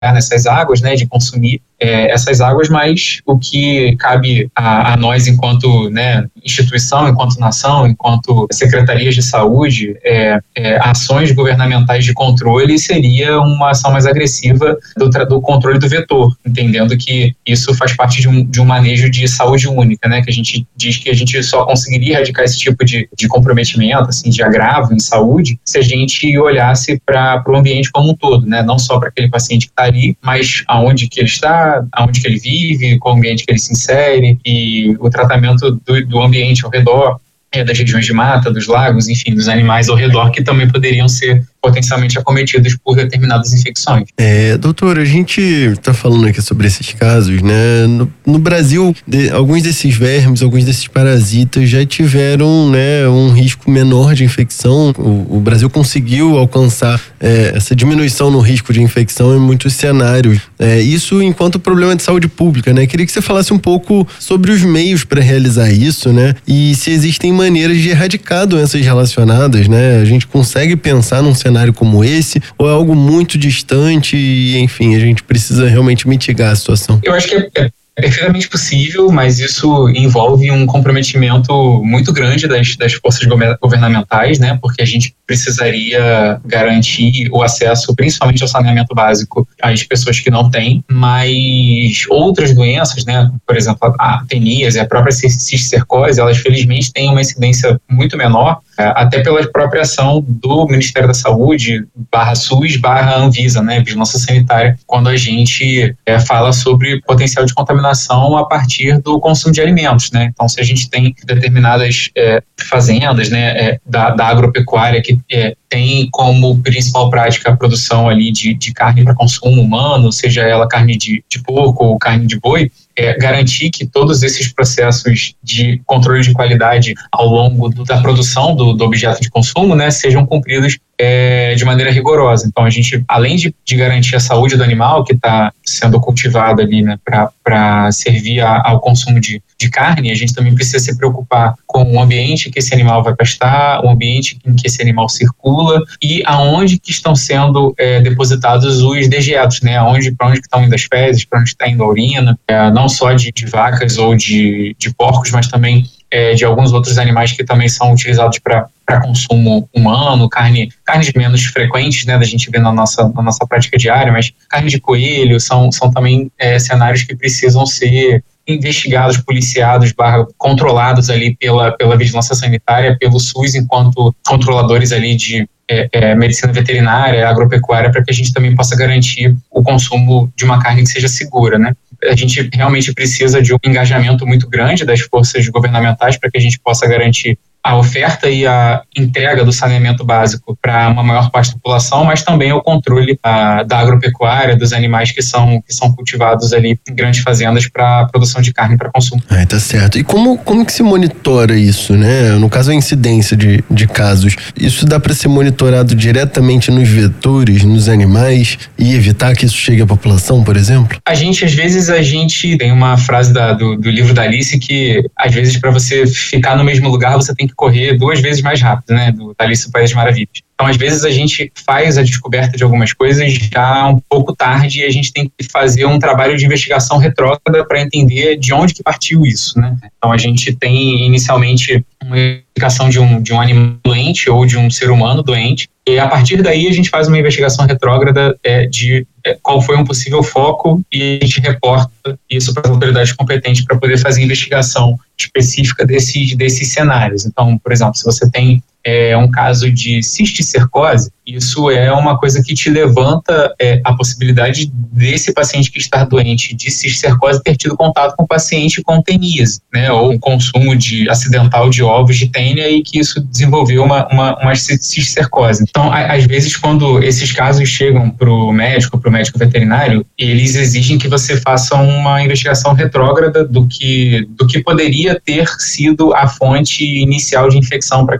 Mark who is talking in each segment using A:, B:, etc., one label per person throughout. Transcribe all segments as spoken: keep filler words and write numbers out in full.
A: nessas águas, né, de consumir é, essas águas, mas o que cabe a, a nós enquanto, né, instituição, enquanto nação, enquanto secretarias de saúde, é, é, ações governamentais de controle seria uma ação mais agressiva do, do controle do vetor, entendendo que isso faz parte de um, de um manejo de saúde única, né, que a gente diz que a gente só conseguiria erradicar esse tipo de, de comprometimento, assim, de agravo em saúde, se a gente olhasse para o ambiente como um todo, né, não só para aquele paciente que está ali, mas aonde que ele está, aonde que ele vive, qual ambiente que ele se insere e o tratamento do, do ambiente ao redor, é, das regiões de mata, dos lagos, enfim, dos animais ao redor que também poderiam ser potencialmente acometidos por determinadas infecções.
B: É, doutor, a gente está falando aqui sobre esses casos, né? No, no Brasil, de, alguns desses vermes, alguns desses parasitas já tiveram, né, um risco menor de infecção. O, o Brasil conseguiu alcançar é, essa diminuição no risco de infecção em muitos cenários. É, isso enquanto problema de saúde pública, né? Queria que você falasse um pouco sobre os meios para realizar isso, né? E se existem maneiras de erradicar doenças relacionadas, né? A gente consegue pensar num cenário cenário como esse, ou é algo muito distante e, enfim, a gente precisa realmente mitigar a situação?
A: Eu acho que é, é perfeitamente possível, mas isso envolve um comprometimento muito grande das, das forças governamentais, né? Porque a gente precisaria garantir o acesso, principalmente ao saneamento básico, às pessoas que não têm, mas outras doenças, né? Por exemplo, a teníase e a própria cisticercose, elas felizmente têm uma incidência muito menor, até pela própria ação do Ministério da Saúde, barra SUS, barra Anvisa, né? Vigilância Sanitária, quando a gente é, fala sobre potencial de contaminação a partir do consumo de alimentos, né? Então, se a gente tem determinadas é, fazendas, né, é, da, da agropecuária que é, tem como principal prática a produção ali de, de carne para consumo humano, seja ela carne de, de porco ou carne de boi, é, garantir que todos esses processos de controle de qualidade ao longo do, da produção do, do objeto de consumo, né, sejam cumpridos é, de maneira rigorosa. Então, a gente, além de, de garantir a saúde do animal que está sendo cultivado ali, né, para servir a, ao consumo de, de carne, a gente também precisa se preocupar com o ambiente que esse animal vai pastar, o ambiente em que esse animal circula e aonde que estão sendo é, depositados os dejetos, né, aonde, para onde que estão indo as fezes, para onde está indo a urina, é, não só de, de vacas ou de, de porcos, mas também é, de alguns outros animais que também são utilizados para consumo humano, carne, carnes menos frequentes, né, da gente ver na nossa, na nossa prática diária, mas carne de coelho são, são também é, cenários que precisam ser investigados, policiados, barra, controlados ali pela, pela vigilância sanitária, pelo SUS, enquanto controladores ali de é, é, medicina veterinária, agropecuária, para que a gente também possa garantir o consumo de uma carne que seja segura, né? A gente realmente precisa de um engajamento muito grande das forças governamentais para que a gente possa garantir a oferta e a entrega do saneamento básico para uma maior parte da população, mas também o controle a, da agropecuária, dos animais que são, que são cultivados ali em grandes fazendas para produção de carne para consumo.
B: Ah, tá certo. E como, como que se monitora isso, né? No caso, a incidência de, de casos, isso dá para ser monitorado diretamente nos vetores, nos animais e evitar que isso chegue à população, por exemplo?
A: A gente, às vezes, a gente tem uma frase da, do, do livro da Alice que, às vezes, para você ficar no mesmo lugar, você tem que correr duas vezes mais rápido, né, do Alice no País das Maravilhas. Então, às vezes, a gente faz a descoberta de algumas coisas já um pouco tarde e a gente tem que fazer um trabalho de investigação retrógrada para entender de onde que partiu isso, né? Então, a gente tem, inicialmente, uma investigação de um, de um animal doente ou de um ser humano doente e, a partir daí, a gente faz uma investigação retrógrada é, de é, qual foi um possível foco e a gente reporta isso para as autoridades competentes para poder fazer investigação específica desses, desses cenários. Então, por exemplo, se você tem é, um caso de cisticercose, isso é uma coisa que te levanta é, a possibilidade desse paciente que está doente de cisticercose ter tido contato com o paciente com teníase, né, ou um consumo de, acidental de ovos de tênia e que isso desenvolveu uma, uma, uma cisticercose. Então, a, às vezes, quando esses casos chegam para o médico, para o médico veterinário, eles exigem que você faça uma investigação retrógrada do que, do que poderia ter sido a fonte inicial de infecção para que a gente depois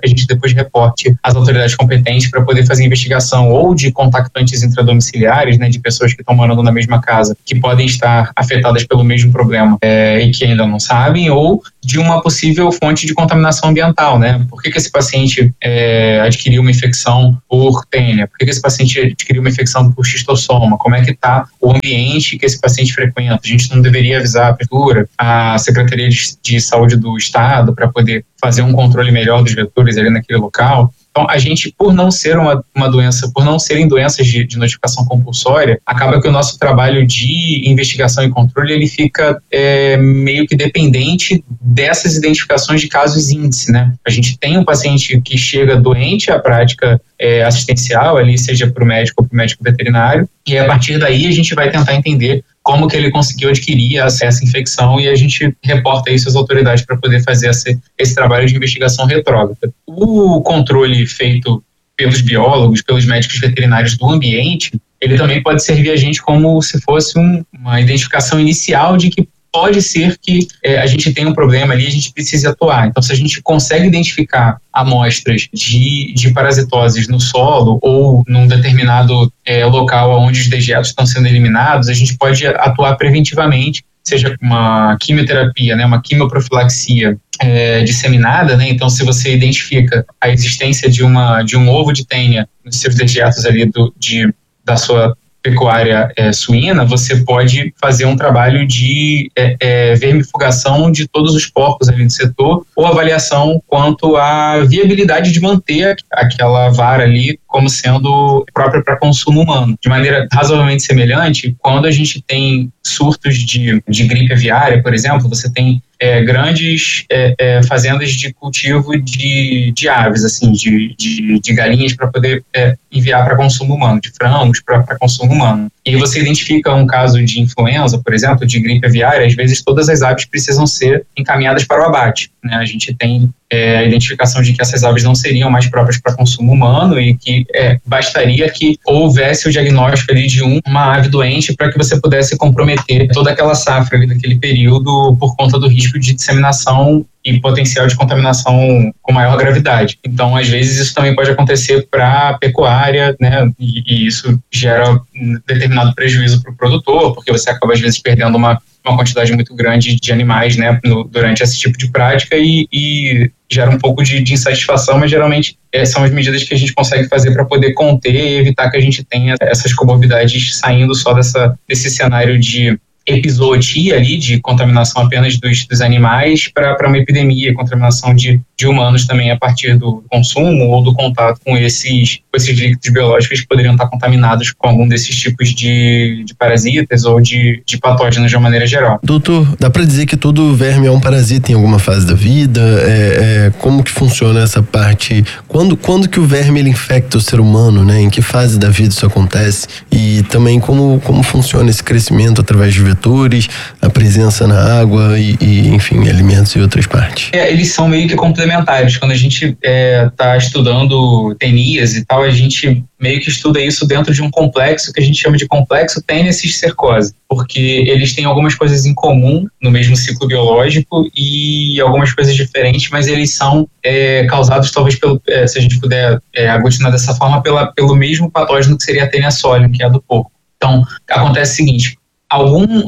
A: depois reporte às autoridades competentes para poder fazer investigação ou de contactantes intradomiciliares, né, de pessoas que estão morando na mesma casa, que podem estar afetadas pelo mesmo problema é, e que ainda não sabem, ou de uma possível fonte de contaminação ambiental, né? Por que que esse paciente é, adquiriu uma infecção por tênia? Por que que esse paciente adquiriu uma infecção por xistossoma? Como é que está o ambiente que esse paciente frequenta? A gente não deveria avisar a prefeitura, a Secretaria de, de Saúde do Estado, para poder fazer um controle melhor dos vetores ali naquele local? Então, a gente, por não ser uma, uma doença, por não serem doenças de, de notificação compulsória, acaba que o nosso trabalho de investigação e controle, ele fica é, meio que dependente dessas identificações de casos índice, né? A gente tem um paciente que chega doente à prática é, assistencial, ali, seja para o médico ou para o médico veterinário, e a partir daí a gente vai tentar entender como que ele conseguiu adquirir essa infecção e a gente reporta isso às autoridades para poder fazer esse, esse trabalho de investigação retrógrada. O controle feito pelos biólogos, pelos médicos veterinários do ambiente, ele também pode servir a gente como se fosse um, uma identificação inicial de que pode ser que é, a gente tenha um problema ali e a gente precise atuar. Então, se a gente consegue identificar amostras de, de parasitoses no solo ou num determinado é, local onde os dejetos estão sendo eliminados, a gente pode atuar preventivamente, seja uma quimioterapia, né, uma quimioprofilaxia é, disseminada, né? Então, se você identifica a existência de, uma, de um ovo de tênia nos seus dejetos ali do, de, da sua pecuária é, suína, você pode fazer um trabalho de é, é, vermifugação de todos os porcos ali do setor ou avaliação quanto à viabilidade de manter aquela vara ali como sendo própria para consumo humano. De maneira razoavelmente semelhante, quando a gente tem surtos de, de gripe aviária, por exemplo, você tem é, grandes é, é, fazendas de cultivo de, de aves, assim, de, de, de galinhas para poder é, enviar para consumo humano, de frangos para consumo humano. E você identifica um caso de influenza, por exemplo, de gripe aviária, às vezes todas as aves precisam ser encaminhadas para o abate, né? A gente tem é, a identificação de que essas aves não seriam mais próprias para consumo humano e que é, bastaria que houvesse o diagnóstico ali de um, uma ave doente para que você pudesse comprometer toda aquela safra ali daquele período por conta do risco de disseminação e potencial de contaminação com maior gravidade. Então, às vezes, isso também pode acontecer para a pecuária, né? E, e isso gera um determinado prejuízo para o produtor, porque você acaba, às vezes, perdendo uma, uma quantidade muito grande de animais, né, no, durante esse tipo de prática e, e gera um pouco de, de insatisfação, mas geralmente é, são as medidas que a gente consegue fazer para poder conter e evitar que a gente tenha essas comorbidades saindo só dessa, desse cenário de episootia ali, de contaminação apenas dos, dos animais para uma epidemia, contaminação de, de humanos também a partir do consumo ou do contato com esses, com esses líquidos biológicos que poderiam estar contaminados com algum desses tipos de, de parasitas ou de, de patógenos de uma maneira geral.
B: Doutor, dá para dizer que todo verme é um parasita em alguma fase da vida? É, é, como que funciona essa parte? Quando, quando que o verme ele infecta o ser humano, né? Em que fase da vida isso acontece? E também como, como funciona esse crescimento através de vetores, a presença na água e, e enfim, alimentos e outras partes.
A: É, eles são meio que complementares. Quando a gente está é, estudando tenias e tal, a gente meio que estuda isso dentro de um complexo que a gente chama de complexo tênia-cisticercose, porque eles têm algumas coisas em comum no mesmo ciclo biológico e algumas coisas diferentes, mas eles são é, causados talvez pelo, é, se a gente puder é, aglutinar dessa forma, pela, pelo mesmo patógeno que seria a tênia solium, que é a do porco. Então, acontece o seguinte: Algum,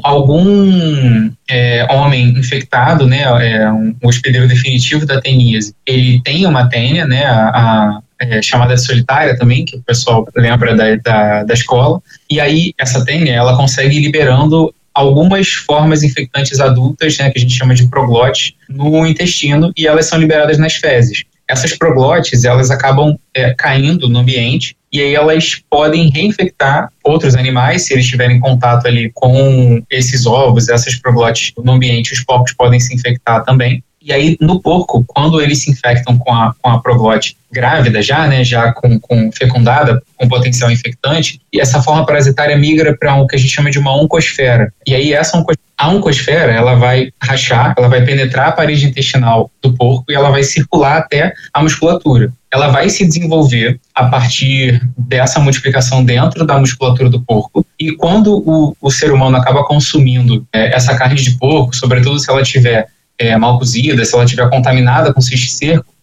A: algum é, homem infectado, né, é, um, um hospedeiro definitivo da teníase, ele tem uma tênia, né, a, a é, chamada de solitária também, que o pessoal lembra da, da, da escola, e aí essa tênia, ela consegue ir liberando algumas formas infectantes adultas, né, que a gente chama de proglotes, no intestino, e elas são liberadas nas fezes. Essas proglotes, elas acabam é, caindo no ambiente e aí elas podem reinfectar outros animais, se eles tiverem contato ali com esses ovos, essas proglotes no ambiente, os porcos podem se infectar também. E aí, no porco, quando eles se infectam com a, com a proglote grávida já, né, já com, com fecundada, com potencial infectante, e essa forma parasitária migra para o que a gente chama de uma oncosfera. E aí, essa oncosfera, a oncosfera, ela vai rachar, ela vai penetrar a parede intestinal do porco e ela vai circular até a musculatura. Ela vai se desenvolver a partir dessa multiplicação dentro da musculatura do porco. E quando o, o ser humano acaba consumindo é, essa carne de porco, sobretudo se ela tiver é, mal cozida, se ela estiver contaminada com cisticerco,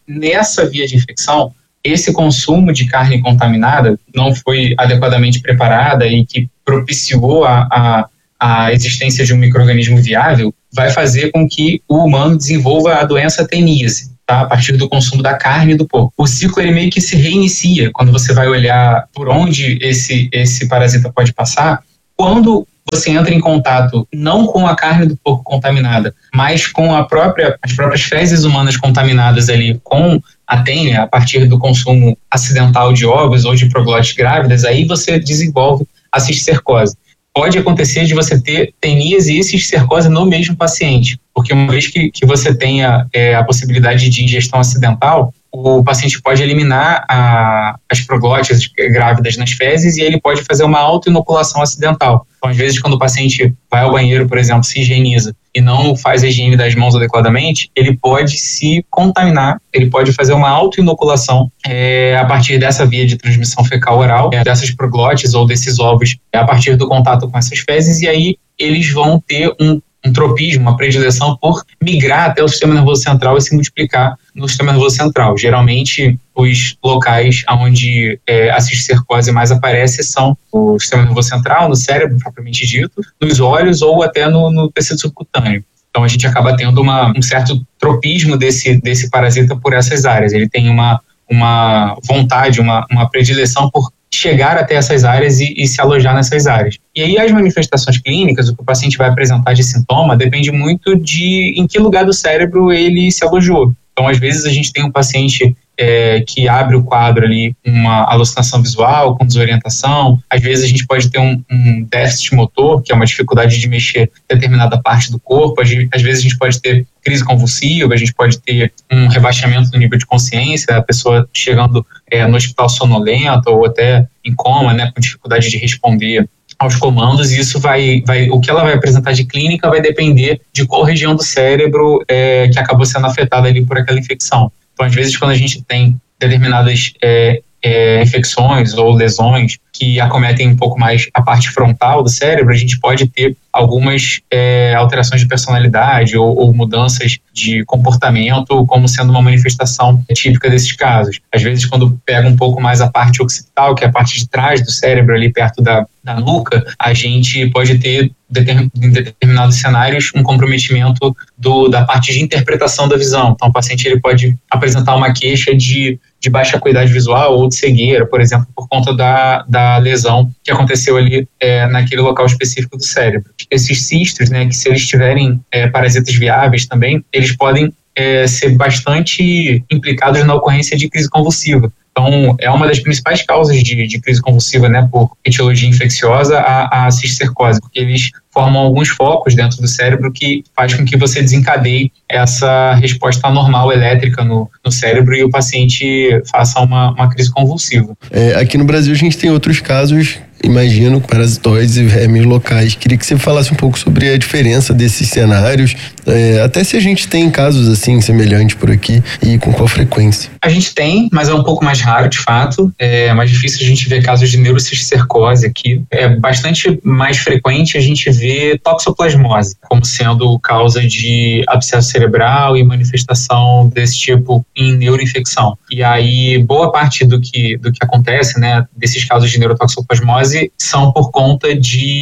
A: nessa via de infecção, esse consumo de carne contaminada não foi adequadamente preparada e que propiciou a, a, a existência de um micro-organismo viável, vai fazer com que o humano desenvolva a doença teníase, tá? A partir do consumo da carne do porco. O ciclo ele meio que se reinicia quando você vai olhar por onde esse, esse parasita pode passar, quando você entra em contato não com a carne do porco contaminada, mas com a própria, as próprias fezes humanas contaminadas ali com a tênia, a partir do consumo acidental de ovos ou de proglotes grávidas, aí você desenvolve a cisticercose. Pode acontecer de você ter teníase e cisticercose no mesmo paciente, porque uma vez que, que você tenha é, a possibilidade de ingestão acidental, o paciente pode eliminar a, as proglotes grávidas nas fezes e ele pode fazer uma autoinoculação acidental. Então, às vezes, quando o paciente vai ao banheiro, por exemplo, se higieniza e não faz a higiene das mãos adequadamente, ele pode se contaminar, ele pode fazer uma autoinoculação é, a partir dessa via de transmissão fecal-oral, é, dessas proglotes ou desses ovos, é, a partir do contato com essas fezes, e aí eles vão ter um um tropismo, uma predileção por migrar até o sistema nervoso central e se multiplicar no sistema nervoso central. Geralmente, os locais onde é, a cisticercose mais aparece são o sistema nervoso central, no cérebro propriamente dito, nos olhos ou até no, no tecido subcutâneo. Então, a gente acaba tendo uma, um certo tropismo desse, desse parasita por essas áreas. Ele tem uma, uma vontade, uma, uma predileção por chegar até essas áreas e, e se alojar nessas áreas. E aí as manifestações clínicas, o que o paciente vai apresentar de sintoma, depende muito de em que lugar do cérebro ele se alojou. Então, às vezes, a gente tem um paciente é, que abre o quadro ali, uma alucinação visual, com desorientação. Às vezes, a gente pode ter um, um déficit motor, que é uma dificuldade de mexer determinada parte do corpo. Às vezes, a gente pode ter crise convulsiva, a gente pode ter um rebaixamento do nível de consciência, a pessoa chegando é, no hospital sonolenta ou até em coma, né, com dificuldade de responder aos comandos, e isso vai, vai, o que ela vai apresentar de clínica vai depender de qual região do cérebro é, que acabou sendo afetada ali por aquela infecção. Então, às vezes, quando a gente tem determinadas é, é, infecções ou lesões que acometem um pouco mais a parte frontal do cérebro, a gente pode ter algumas é, alterações de personalidade ou, ou mudanças de comportamento como sendo uma manifestação típica desses casos. Às vezes, quando pega um pouco mais a parte occipital, que é a parte de trás do cérebro, ali perto da, da nuca, a gente pode ter, em determinados cenários, um comprometimento do, da parte de interpretação da visão. Então, o paciente ele pode apresentar uma queixa de, de baixa acuidade visual ou de cegueira, por exemplo, por conta da, da lesão que aconteceu ali é, naquele local específico do cérebro. Esses cistos, né, que se eles tiverem é, parasitas viáveis também, eles podem é, ser bastante implicados na ocorrência de crise convulsiva. Então, é uma das principais causas de, de crise convulsiva, né, por etiologia infecciosa, a, a cisticercose, porque eles formam alguns focos dentro do cérebro que faz com que você desencadeie essa resposta anormal elétrica no, no cérebro e o paciente faça uma, uma crise convulsiva.
B: É, aqui no Brasil a gente tem outros casos, imagino, parasitoides e vermes locais. Queria que você falasse um pouco sobre a diferença desses cenários, é, até se a gente tem casos assim semelhantes por aqui e com qual frequência.
A: A gente tem, mas é um pouco mais raro de fato, é mais difícil a gente ver casos de neurocisticercose aqui. É bastante mais frequente a gente ver toxoplasmose como sendo causa de abscesso cerebral e manifestação desse tipo em neuroinfecção. E aí boa parte do que, do que acontece, né, desses casos de neurotoxoplasmose são por conta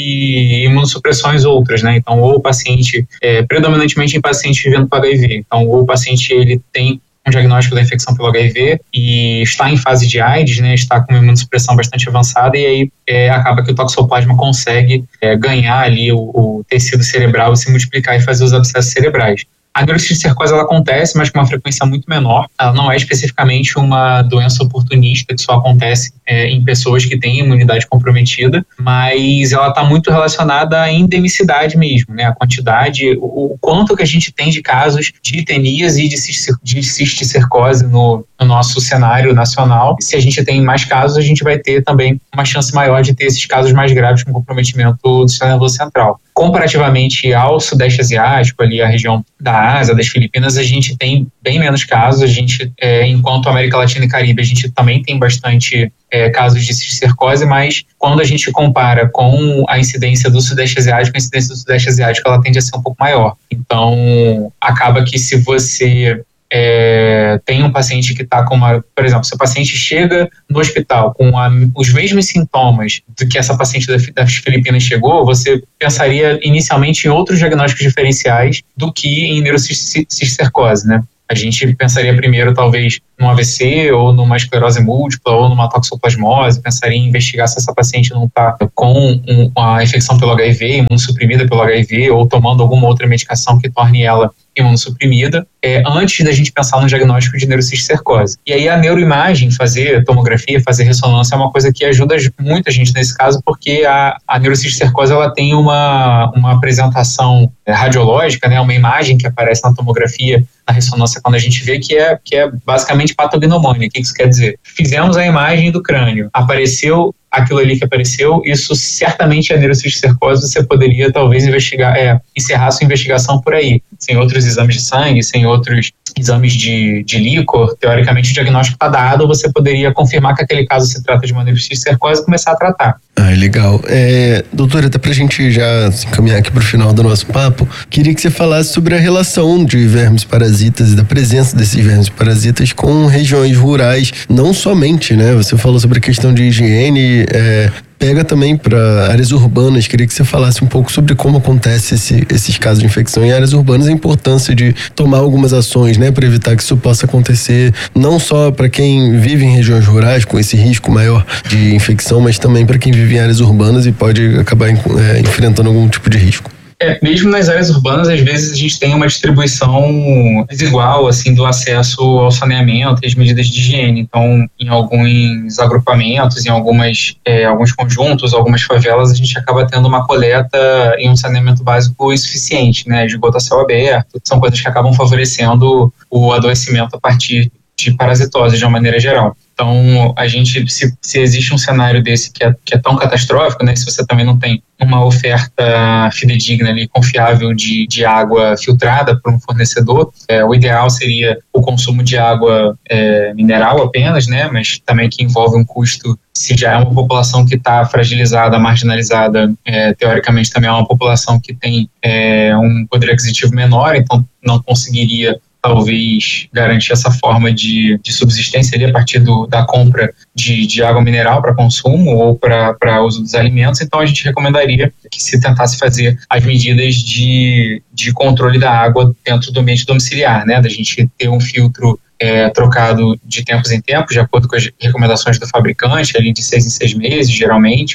A: de imunossupressões outras, né? Então, ou o paciente, é, predominantemente em paciente vivendo com H I V, então ou o paciente ele tem um diagnóstico da infecção pelo H I V e está em fase de AIDS, né, está com uma imunossupressão bastante avançada e aí é, acaba que o toxoplasma consegue é, ganhar ali o, o tecido cerebral e se multiplicar e fazer os abscessos cerebrais. A neurocisticercose ela acontece, mas com uma frequência muito menor. Ela não é especificamente uma doença oportunista que só acontece é, em pessoas que têm imunidade comprometida, mas ela está muito relacionada à endemicidade mesmo, né? A quantidade, o, o quanto que a gente tem de casos de teníase e de cisticercose no, no nosso cenário nacional. Se a gente tem mais casos, a gente vai ter também uma chance maior de ter esses casos mais graves com comprometimento do sistema nervoso central. Comparativamente ao Sudeste Asiático, ali a região da Ásia, das Filipinas, a gente tem bem menos casos. A gente, é, enquanto América Latina e Caribe, a gente também tem bastante é, casos de cisticercose, mas quando a gente compara com a incidência do Sudeste Asiático, a incidência do Sudeste Asiático ela tende a ser um pouco maior. Então, acaba que se você é, tem um paciente que está com uma... Por exemplo, se o paciente chega no hospital com a, os mesmos sintomas do que essa paciente da, das Filipinas chegou, você pensaria inicialmente em outros diagnósticos diferenciais do que em neurocisticercose, né? A gente pensaria primeiro, talvez, num A V C ou numa esclerose múltipla ou numa toxoplasmose, pensaria em investigar se essa paciente não está com um, uma infecção pelo H I V, imunossuprimida pelo H I V, ou tomando alguma outra medicação que torne ela imunossuprimida, é, antes da gente pensar no diagnóstico de neurocisticercose. E aí a neuroimagem, fazer tomografia, fazer ressonância é uma coisa que ajuda muito a gente nesse caso, porque a, a neurocisticercose ela tem uma, uma apresentação radiológica, né, uma imagem que aparece na tomografia, na ressonância, quando a gente vê, que é, que é basicamente patognomônia. O que isso quer dizer? Fizemos a imagem do crânio, apareceu aquilo ali que apareceu, isso certamente é neurocisticercose, você poderia talvez investigar, é, encerrar sua investigação por aí, sem outros exames de sangue, sem outros exames de, de líquor, teoricamente o diagnóstico está dado, você poderia confirmar que aquele caso se trata de uma neurocisticercose e começar a tratar.
B: Ah, legal. É, doutora, até pra gente já se encaminhar aqui pro final do nosso papo, queria que você falasse sobre a relação de vermes parasitas e da presença desses vermes parasitas com regiões rurais, não somente, né? Você falou sobre a questão de higiene, é, pega também para áreas urbanas. Queria que você falasse um pouco sobre como acontece esse, esses casos de infecção em áreas urbanas, a importância de tomar algumas ações, né, para evitar que isso possa acontecer, não só para quem vive em regiões rurais com esse risco maior de infecção, mas também para quem vive em áreas urbanas e pode acabar é, enfrentando algum tipo de risco.
A: É, mesmo nas áreas urbanas, às vezes a gente tem uma distribuição desigual, assim, do acesso ao saneamento e as medidas de higiene. Então, em alguns agrupamentos, em algumas, é, alguns conjuntos, algumas favelas, a gente acaba tendo uma coleta e um saneamento básico insuficiente, né? Esgoto a céu aberto, são coisas que acabam favorecendo o adoecimento a partir de parasitose, de uma maneira geral. Então, a gente, se, se existe um cenário desse que é, que é tão catastrófico, né, se você também não tem uma oferta fidedigna e confiável de, de água filtrada por um fornecedor, é, o ideal seria o consumo de água é, mineral apenas, né, mas também que envolve um custo. Se já é uma população que está fragilizada, marginalizada, é, teoricamente também é uma população que tem é, um poder aquisitivo menor, então não conseguiria talvez garantir essa forma de, de subsistência ali a partir do, da compra de, de água mineral para consumo ou para uso dos alimentos. Então a gente recomendaria que se tentasse fazer as medidas de, de controle da água dentro do ambiente domiciliar, né? Da gente ter um filtro É, trocado de tempos em tempos, de acordo com as recomendações do fabricante, ali de seis em seis meses, geralmente,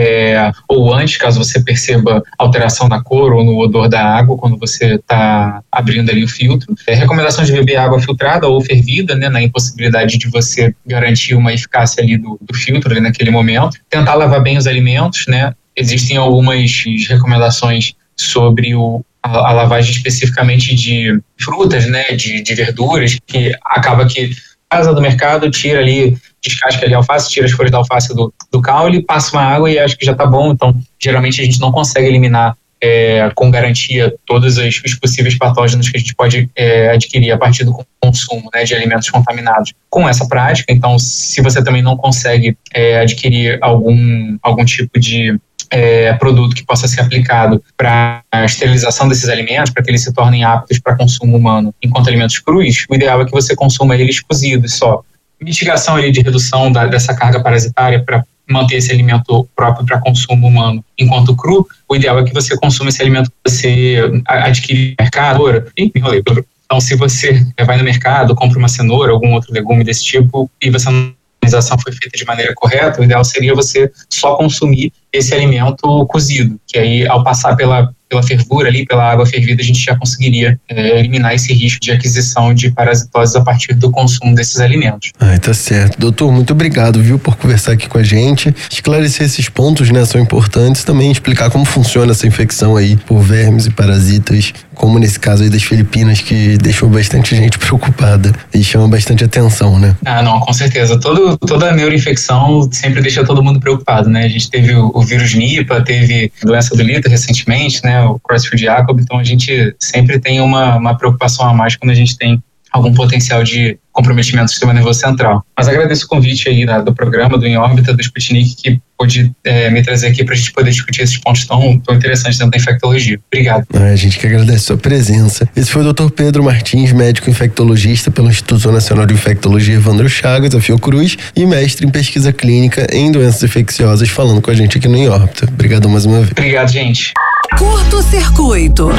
A: é, ou antes, caso você perceba alteração na cor ou no odor da água, quando você está abrindo ali o filtro. É, recomendação de beber água filtrada ou fervida, né, na impossibilidade de você garantir uma eficácia ali do, do filtro ali naquele momento. Tentar lavar bem os alimentos, né? Existem algumas recomendações sobre o A, a lavagem especificamente de frutas, né, de, de verduras, que acaba que casa do mercado, tira ali, descasca ali a alface, tira as folhas da alface do, do caule, passa uma água e acho que já tá bom. Então, geralmente a gente não consegue eliminar é, com garantia todos os, os possíveis patógenos que a gente pode é, adquirir a partir do consumo, né, de alimentos contaminados com essa prática. Então, se você também não consegue é, adquirir algum, algum tipo de É, produto que possa ser aplicado para a esterilização desses alimentos, para que eles se tornem aptos para consumo humano enquanto alimentos crus, o ideal é que você consuma eles cozidos só. Mitigação ali de redução da, dessa carga parasitária para manter esse alimento próprio para consumo humano enquanto cru, o ideal é que você consuma esse alimento que você adquire no mercado. Ih, me enrolei. Então, se você vai no mercado, compra uma cenoura, algum outro legume desse tipo, e você não a higienização foi feita de maneira correta, o ideal seria você só consumir esse alimento cozido, que aí ao passar pela, pela fervura ali, pela água fervida, a gente já conseguiria é, eliminar esse risco de aquisição de parasitoses a partir do consumo desses alimentos.
B: Ah, tá certo. Doutor, muito obrigado, viu, por conversar aqui com a gente, esclarecer esses pontos, né, são importantes, também explicar como funciona essa infecção aí por vermes e parasitas, como nesse caso aí das Filipinas, que deixou bastante gente preocupada e chama bastante atenção, né?
A: Ah, não, com certeza. Todo, toda neuroinfecção sempre deixa todo mundo preocupado, né? A gente teve o, o vírus Nipah, teve a doença do Lita recentemente, né? O Creutzfeldt-Jakob, então a gente sempre tem uma, uma preocupação a mais quando a gente tem algum potencial de comprometimento do sistema nervoso central. Mas agradeço o convite aí da, do programa, do Em Órbita, do Sputnik, que pôde é, me trazer aqui para a gente poder discutir esses pontos tão, tão interessantes dentro da infectologia. Obrigado.
B: A gente que agradece a sua presença. Esse foi o doutor Pedro Martins, médico infectologista pelo Instituto Nacional de Infectologia Evandro Chagas, a Fiocruz, e mestre em pesquisa clínica em doenças infecciosas, falando com a gente aqui no Em Órbita. Obrigado mais uma vez.
A: Obrigado, gente.
C: Curto Circuito.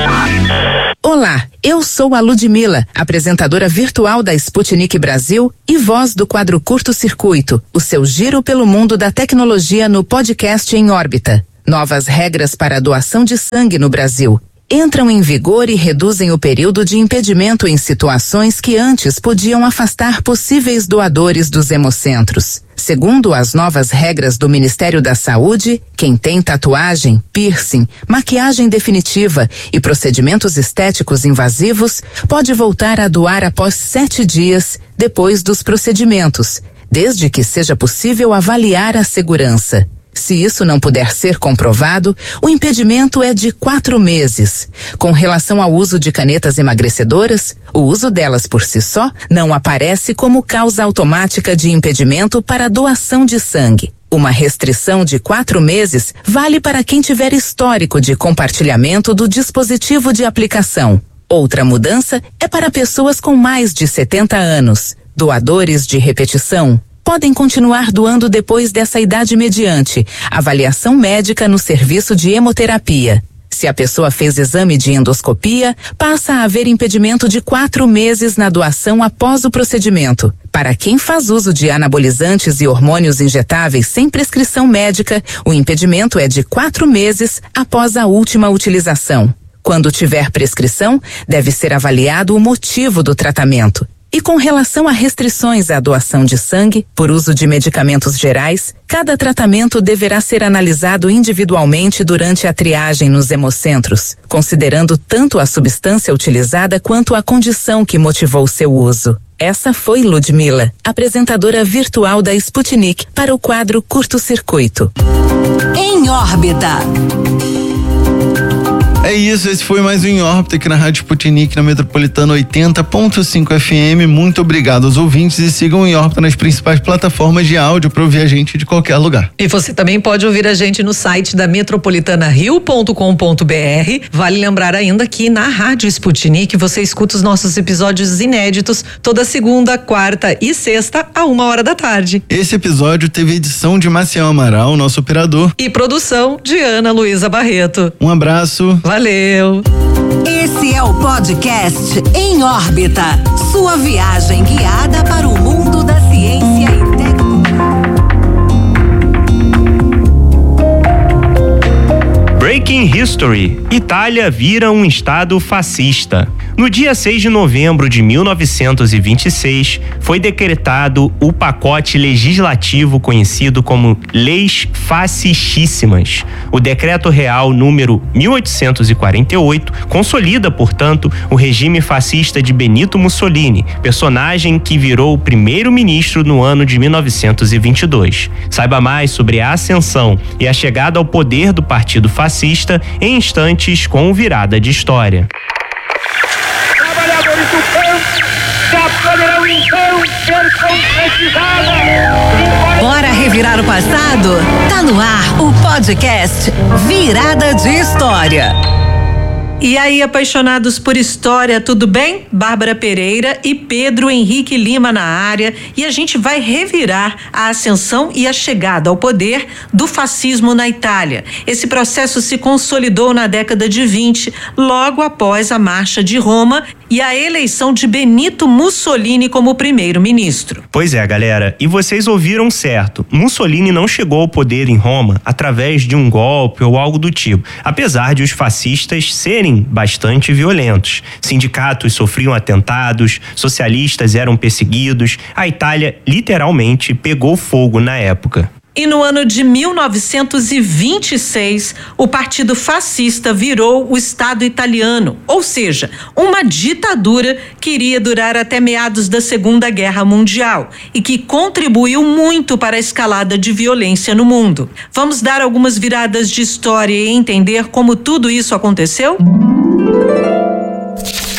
C: Olá, eu sou a Ludmila, apresentadora virtual da Sputnik Brasil e voz do quadro Curto Circuito, o seu giro pelo mundo da tecnologia no podcast Em Órbita. Novas regras para a doação de sangue no Brasil entram em vigor e reduzem o período de impedimento em situações que antes podiam afastar possíveis doadores dos hemocentros. Segundo as novas regras do Ministério da Saúde, quem tem tatuagem, piercing, maquiagem definitiva e procedimentos estéticos invasivos pode voltar a doar após sete dias depois dos procedimentos, desde que seja possível avaliar a segurança. Se isso não puder ser comprovado, o impedimento é de quatro meses. Com relação ao uso de canetas emagrecedoras, o uso delas por si só não aparece como causa automática de impedimento para a doação de sangue. Uma restrição de quatro meses vale para quem tiver histórico de compartilhamento do dispositivo de aplicação. Outra mudança é para pessoas com mais de setenta anos, doadores de repetição. Podem continuar doando depois dessa idade mediante avaliação médica no serviço de hemoterapia. Se a pessoa fez exame de endoscopia, passa a haver impedimento de quatro meses na doação após o procedimento. Para quem faz uso de anabolizantes e hormônios injetáveis sem prescrição médica, o impedimento é de quatro meses após a última utilização. Quando tiver prescrição, deve ser avaliado o motivo do tratamento. E com relação a restrições à doação de sangue, por uso de medicamentos gerais, cada tratamento deverá ser analisado individualmente durante a triagem nos hemocentros, considerando tanto a substância utilizada quanto a condição que motivou seu uso. Essa foi Ludmila, apresentadora virtual da Sputnik, para o quadro Curto Circuito.
D: Em Órbita.
B: É isso, esse foi mais um Em Órbita aqui na Rádio Sputnik, na Metropolitana oitenta ponto cinco F M. Muito obrigado aos ouvintes e sigam o Em Órbita nas principais plataformas de áudio para ouvir a gente de qualquer lugar.
E: E você também pode ouvir a gente no site da metropolitana rio ponto com ponto br. Vale lembrar ainda que na Rádio Sputnik você escuta os nossos episódios inéditos toda segunda, quarta e sexta a uma hora da tarde.
B: Esse episódio teve edição de Maciel Amaral, nosso operador,
E: e produção de Ana Luísa Barreto.
B: Um abraço.
E: Valeu!
D: Esse é o podcast Em Órbita, sua viagem guiada para o mundo da ciência e tecnologia.
F: Breaking History: Itália vira um estado fascista. No dia seis de novembro de mil novecentos e vinte e seis, foi decretado o pacote legislativo conhecido como Leis Fascistíssimas. O Decreto Real número mil oitocentos e quarenta e oito consolida, portanto, o regime fascista de Benito Mussolini, personagem que virou o primeiro-ministro no ano de mil novecentos e vinte e dois. Saiba mais sobre a ascensão e a chegada ao poder do Partido Fascista em instantes com o Virada de História.
G: Trabalhadores do campo já poderão então ser concretizados.
D: Bora revirar o passado? Tá no ar o podcast Virada de História.
E: E aí, apaixonados por história, tudo bem? Bárbara Pereira e Pedro Henrique Lima na área, e a gente vai revirar a ascensão e a chegada ao poder do fascismo na Itália. Esse processo se consolidou na década de vinte, logo após a Marcha de Roma e a eleição de Benito Mussolini como primeiro-ministro.
F: Pois é, galera, e vocês ouviram certo. Mussolini não chegou ao poder em Roma através de um golpe ou algo do tipo, apesar de os fascistas serem bastante violentos. Sindicatos sofriam atentados, socialistas eram perseguidos, a Itália literalmente pegou fogo na época.
E: E no ano de mil novecentos e vinte e seis, o Partido Fascista virou o Estado italiano, ou seja, uma ditadura que iria durar até meados da Segunda Guerra Mundial e que contribuiu muito para a escalada de violência no mundo. Vamos dar algumas viradas de história e entender como tudo isso aconteceu?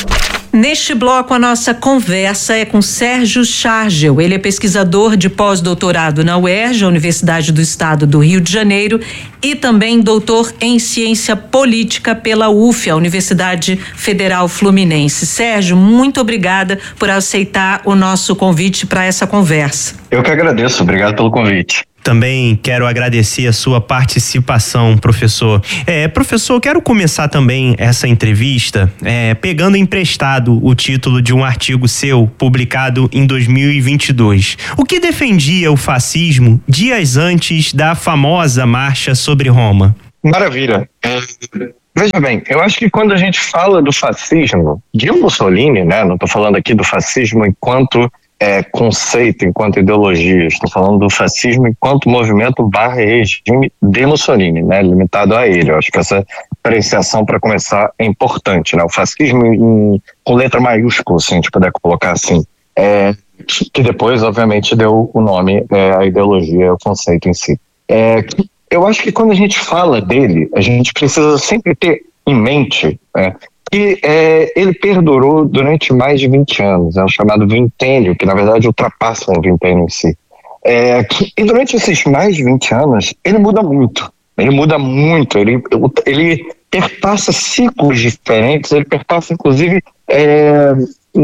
E: Neste bloco, a nossa conversa é com Sérgio Schargel. Ele é pesquisador de pós-doutorado na U E R J, a Universidade do Estado do Rio de Janeiro, e também doutor em ciência política pela U F, a Universidade Federal Fluminense. Sérgio, muito obrigada por aceitar o nosso convite para essa conversa.
H: Eu que agradeço, obrigado pelo convite.
F: Também quero agradecer a sua participação, professor. É, professor, quero começar também essa entrevista é, pegando emprestado o título de um artigo seu publicado em dois mil e vinte e dois. O que defendia o fascismo dias antes da famosa Marcha sobre Roma?
H: Maravilha. É, veja bem, eu acho que quando a gente fala do fascismo de Mussolini, né, não estou falando aqui do fascismo enquanto É, conceito, enquanto ideologia, estou falando do fascismo enquanto movimento barra regime de Mussolini, né, limitado a ele. Eu acho que essa apreciação, para começar, é importante, né, o fascismo em, com letra maiúscula, se a gente puder colocar assim, é, que depois, obviamente, deu o nome é, à ideologia, ao conceito em si. É, eu acho que quando a gente fala dele, a gente precisa sempre ter em mente é, que é, ele perdurou durante mais de vinte anos, é o chamado vintênio, que na verdade ultrapassa o vintênio em si. É, e durante esses mais de vinte anos, ele muda muito, ele muda muito, ele, ele perpassa ciclos diferentes, ele perpassa inclusive, é,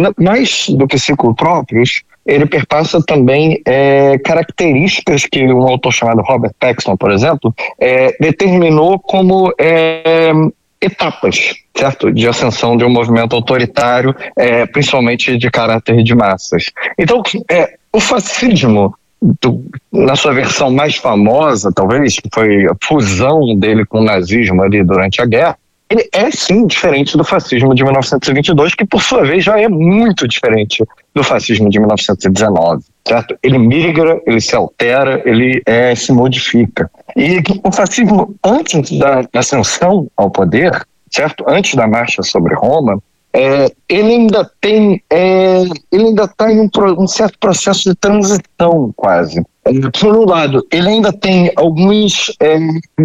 H: mais do que ciclos próprios, ele perpassa também é, características que um autor chamado Robert Paxton, por exemplo, é, determinou como é, etapas, certo? De ascensão de um movimento autoritário, é, principalmente de caráter de massas. Então, é, o fascismo, do, na sua versão mais famosa, talvez, que foi a fusão dele com o nazismo ali durante a guerra, ele é sim diferente do fascismo de mil novecentos e vinte e dois, que por sua vez já é muito diferente do fascismo de mil novecentos e dezenove, certo? Ele migra, ele se altera, ele é, se modifica. E o fascismo, antes da ascensão ao poder, certo? Antes da Marcha sobre Roma, é, ele ainda tem, é, ele ainda está em um, um certo processo de transição, quase. Por um lado, ele ainda tem alguns é,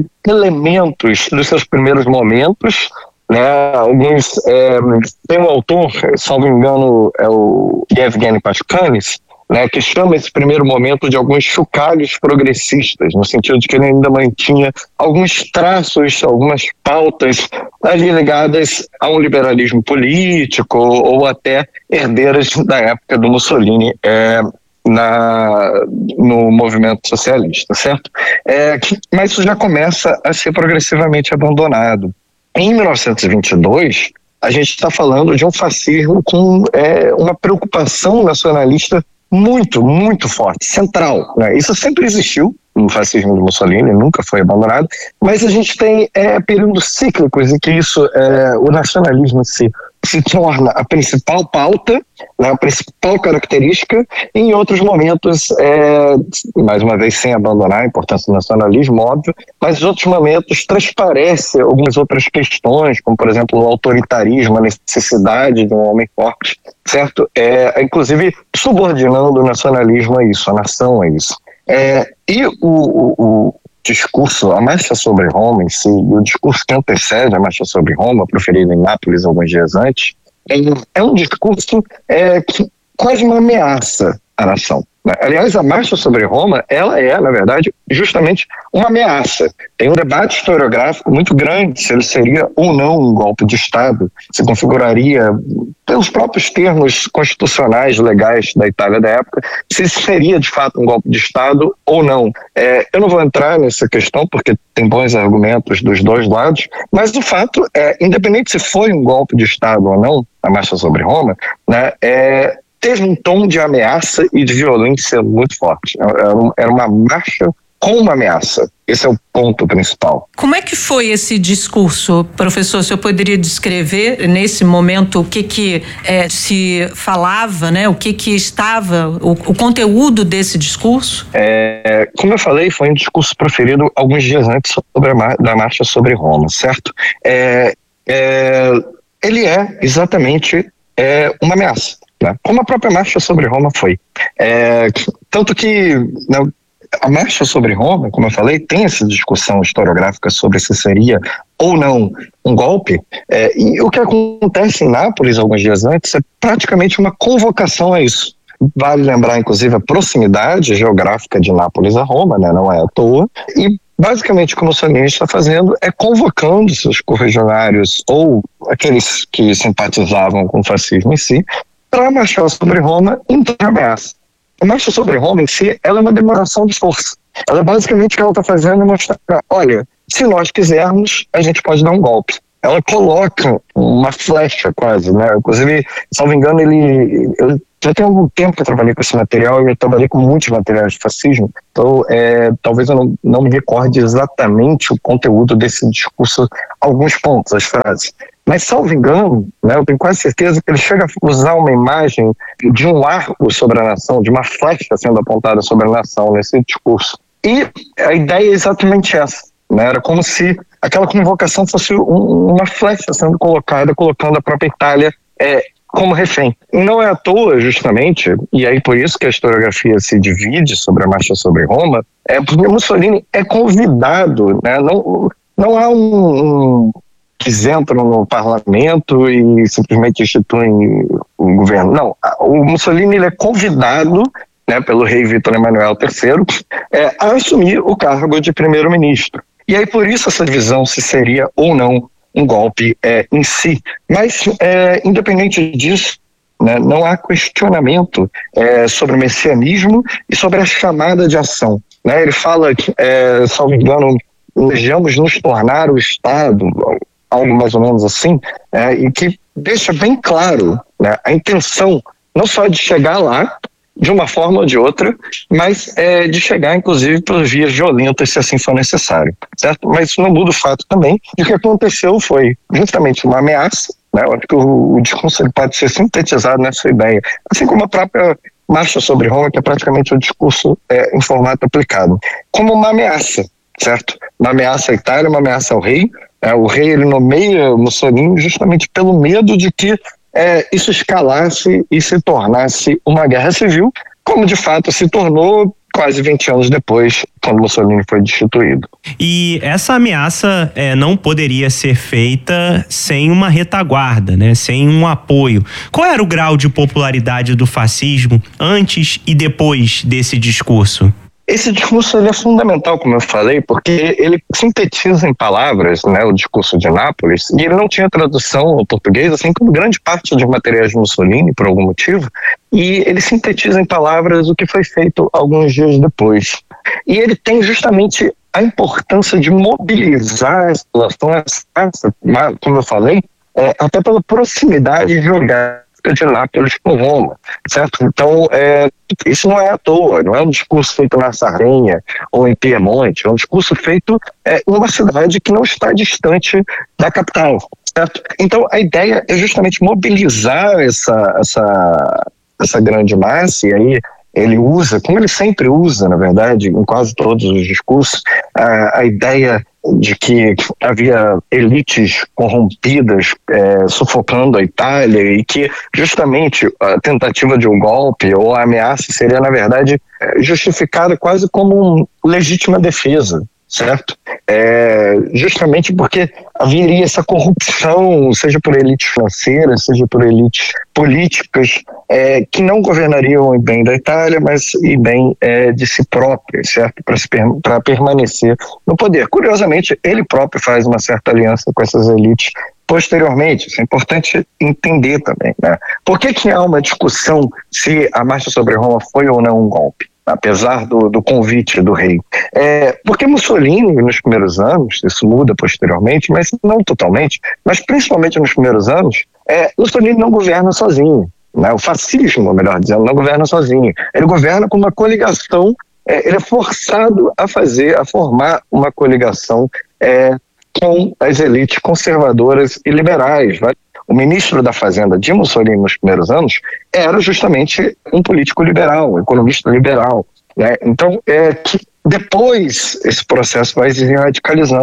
H: elementos dos seus primeiros momentos, né? Alguns, é, tem um autor, salvo engano, é o Yevgeny Pashkanis, né, que chama esse primeiro momento de alguns chocalhos progressistas, no sentido de que ele ainda mantinha alguns traços, algumas pautas ali ligadas a um liberalismo político ou até herdeiras da época do Mussolini é, na, no movimento socialista, certo? É, mas isso já começa a ser progressivamente abandonado. Em mil novecentos e vinte e dois, a gente está falando de um fascismo com é, uma preocupação nacionalista muito, muito forte, central, né? Isso sempre existiu no fascismo de Mussolini, nunca foi abandonado, mas a gente tem é, períodos cíclicos em que isso, é, o nacionalismo em si, se torna a principal pauta, né, a principal característica, e em outros momentos, é, mais uma vez sem abandonar a importância do nacionalismo, óbvio, mas em outros momentos transparece algumas outras questões, como por exemplo o autoritarismo, a necessidade de um homem forte, certo? É, inclusive subordinando o nacionalismo a isso, a nação a isso. É, e o, o, o discurso, a Marcha sobre Roma em si, o discurso que antecede a Marcha sobre Roma, proferido em Nápoles alguns dias antes, é, é um discurso é, que, quase uma ameaça à nação. Aliás, a Marcha sobre Roma, ela é, na verdade, justamente uma ameaça. Tem um debate historiográfico muito grande se ele seria ou não um golpe de Estado, se configuraria, pelos próprios termos constitucionais, legais da Itália da época, se seria de fato um golpe de Estado ou não. É, eu não vou entrar nessa questão porque tem bons argumentos dos dois lados, mas o fato é, independente se foi um golpe de Estado ou não, a Marcha sobre Roma, né, é... teve um tom de ameaça e de violência muito forte. Era uma marcha com uma ameaça. Esse é o ponto principal.
E: Como é que foi esse discurso, professor? O senhor poderia descrever nesse momento o que que é, se falava, né? O que que estava, o, o conteúdo desse discurso?
H: É, como eu falei, foi um discurso proferido alguns dias antes sobre a, da Marcha sobre Roma, certo? É, é, ele é exatamente é, uma ameaça. Como a própria Marcha sobre Roma foi. É, tanto que, né, a marcha sobre Roma, como eu falei, tem essa discussão historiográfica sobre se seria ou não um golpe, é, e o que acontece em Nápoles alguns dias antes é praticamente uma convocação a isso. Vale lembrar, inclusive, a proximidade geográfica de Nápoles a Roma, né? Não é à toa, e basicamente o que o Mussolini está fazendo é convocando seus correligionários ou aqueles que simpatizavam com o fascismo em si para marchar sobre Roma em toda ameaça. A marcha sobre Roma em si, ela é uma demonstração de força. Ela é basicamente o que ela está fazendo é mostrar, olha, se nós quisermos, a gente pode dar um golpe. Ela coloca uma flecha quase, né? Inclusive, se não me engano, ele... Eu já tem algum tempo que eu trabalhei com esse material e eu trabalhei com muitos materiais de fascismo, então é, talvez eu não, não me recorde exatamente o conteúdo desse discurso, alguns pontos, as frases. Mas, salvo engano, né, eu tenho quase certeza que ele chega a usar uma imagem de um arco sobre a nação, de uma flecha sendo apontada sobre a nação nesse discurso. E a ideia é exatamente essa, né? Era como se aquela convocação fosse um, uma flecha sendo colocada, colocando a própria Itália é, como refém. E não é à toa, justamente, e aí por isso que a historiografia se divide sobre a marcha sobre Roma, é porque Mussolini é convidado, né? Não, não há um... um eles entram no parlamento e simplesmente instituem o governo. Não, o Mussolini ele é convidado, né, pelo rei Vítor Emanuel terceiro é, a assumir o cargo de primeiro-ministro. E aí por isso essa divisão se seria ou não um golpe é, em si. Mas, é, independente disso, né, não há questionamento é, sobre o messianismo e sobre a chamada de ação. Né? Ele fala que, é, salvo engano, desejamos nos tornar o Estado, algo mais ou menos assim, é, e que deixa bem claro, né, a intenção não só de chegar lá, de uma forma ou de outra, mas é, de chegar, inclusive, por vias violentas, se assim for necessário, certo? Mas isso não muda o fato também de que o que aconteceu foi justamente uma ameaça, né? Eu acho que o, o discurso ele pode ser sintetizado nessa ideia, assim como a própria marcha sobre Roma, que é praticamente o discurso é, em formato aplicado, como uma ameaça, certo? Uma ameaça à Itália, uma ameaça ao rei. É, o rei ele nomeia Mussolini justamente pelo medo de que é, isso escalasse e se tornasse uma guerra civil, como de fato se tornou quase vinte anos depois, quando Mussolini foi destituído.
F: E essa ameaça é, não poderia ser feita sem uma retaguarda, né? Sem um apoio. Qual era o grau de popularidade do fascismo antes e depois desse discurso?
H: Esse discurso ele é fundamental, como eu falei, porque ele sintetiza em palavras, né, o discurso de Nápoles, e ele não tinha tradução ao português, assim como grande parte dos materiais de Mussolini, por algum motivo, e ele sintetiza em palavras o que foi feito alguns dias depois. E ele tem justamente a importância de mobilizar a população, como eu falei, é, até pela proximidade geográfica de Nápoles com Roma, certo? Então, é, isso não é à toa, não é um discurso feito na Sardenha ou em Piemonte, é um discurso feito é, em uma cidade que não está distante da capital, certo? Então, a ideia é justamente mobilizar essa, essa, essa grande massa, e aí ele usa, como ele sempre usa, na verdade, em quase todos os discursos, a, a ideia de que havia elites corrompidas é, sufocando a Itália e que justamente a tentativa de um golpe ou a ameaça seria, na verdade, justificada quase como uma legítima defesa, certo? É, justamente porque haveria essa corrupção, seja por elites financeiras, seja por elites políticas, é, que não governariam em bem da Itália, mas em bem é, de si próprias, certo? Para per, permanecer no poder. Curiosamente, ele próprio faz uma certa aliança com essas elites posteriormente. Isso é importante entender também, né? Por que que há uma discussão se a marcha sobre Roma foi ou não um golpe, apesar do, do convite do rei? É, porque Mussolini, nos primeiros anos, isso muda posteriormente, mas não totalmente, mas principalmente nos primeiros anos, é, Mussolini não governa sozinho, né? O fascismo, melhor dizendo, não governa sozinho. Ele governa com uma coligação, é, ele é forçado a fazer, a formar uma coligação é, com as elites conservadoras e liberais, né? O ministro da Fazenda de Mussolini nos primeiros anos era justamente um político liberal, um economista liberal, né? Então, é que depois esse processo vai se radicalizando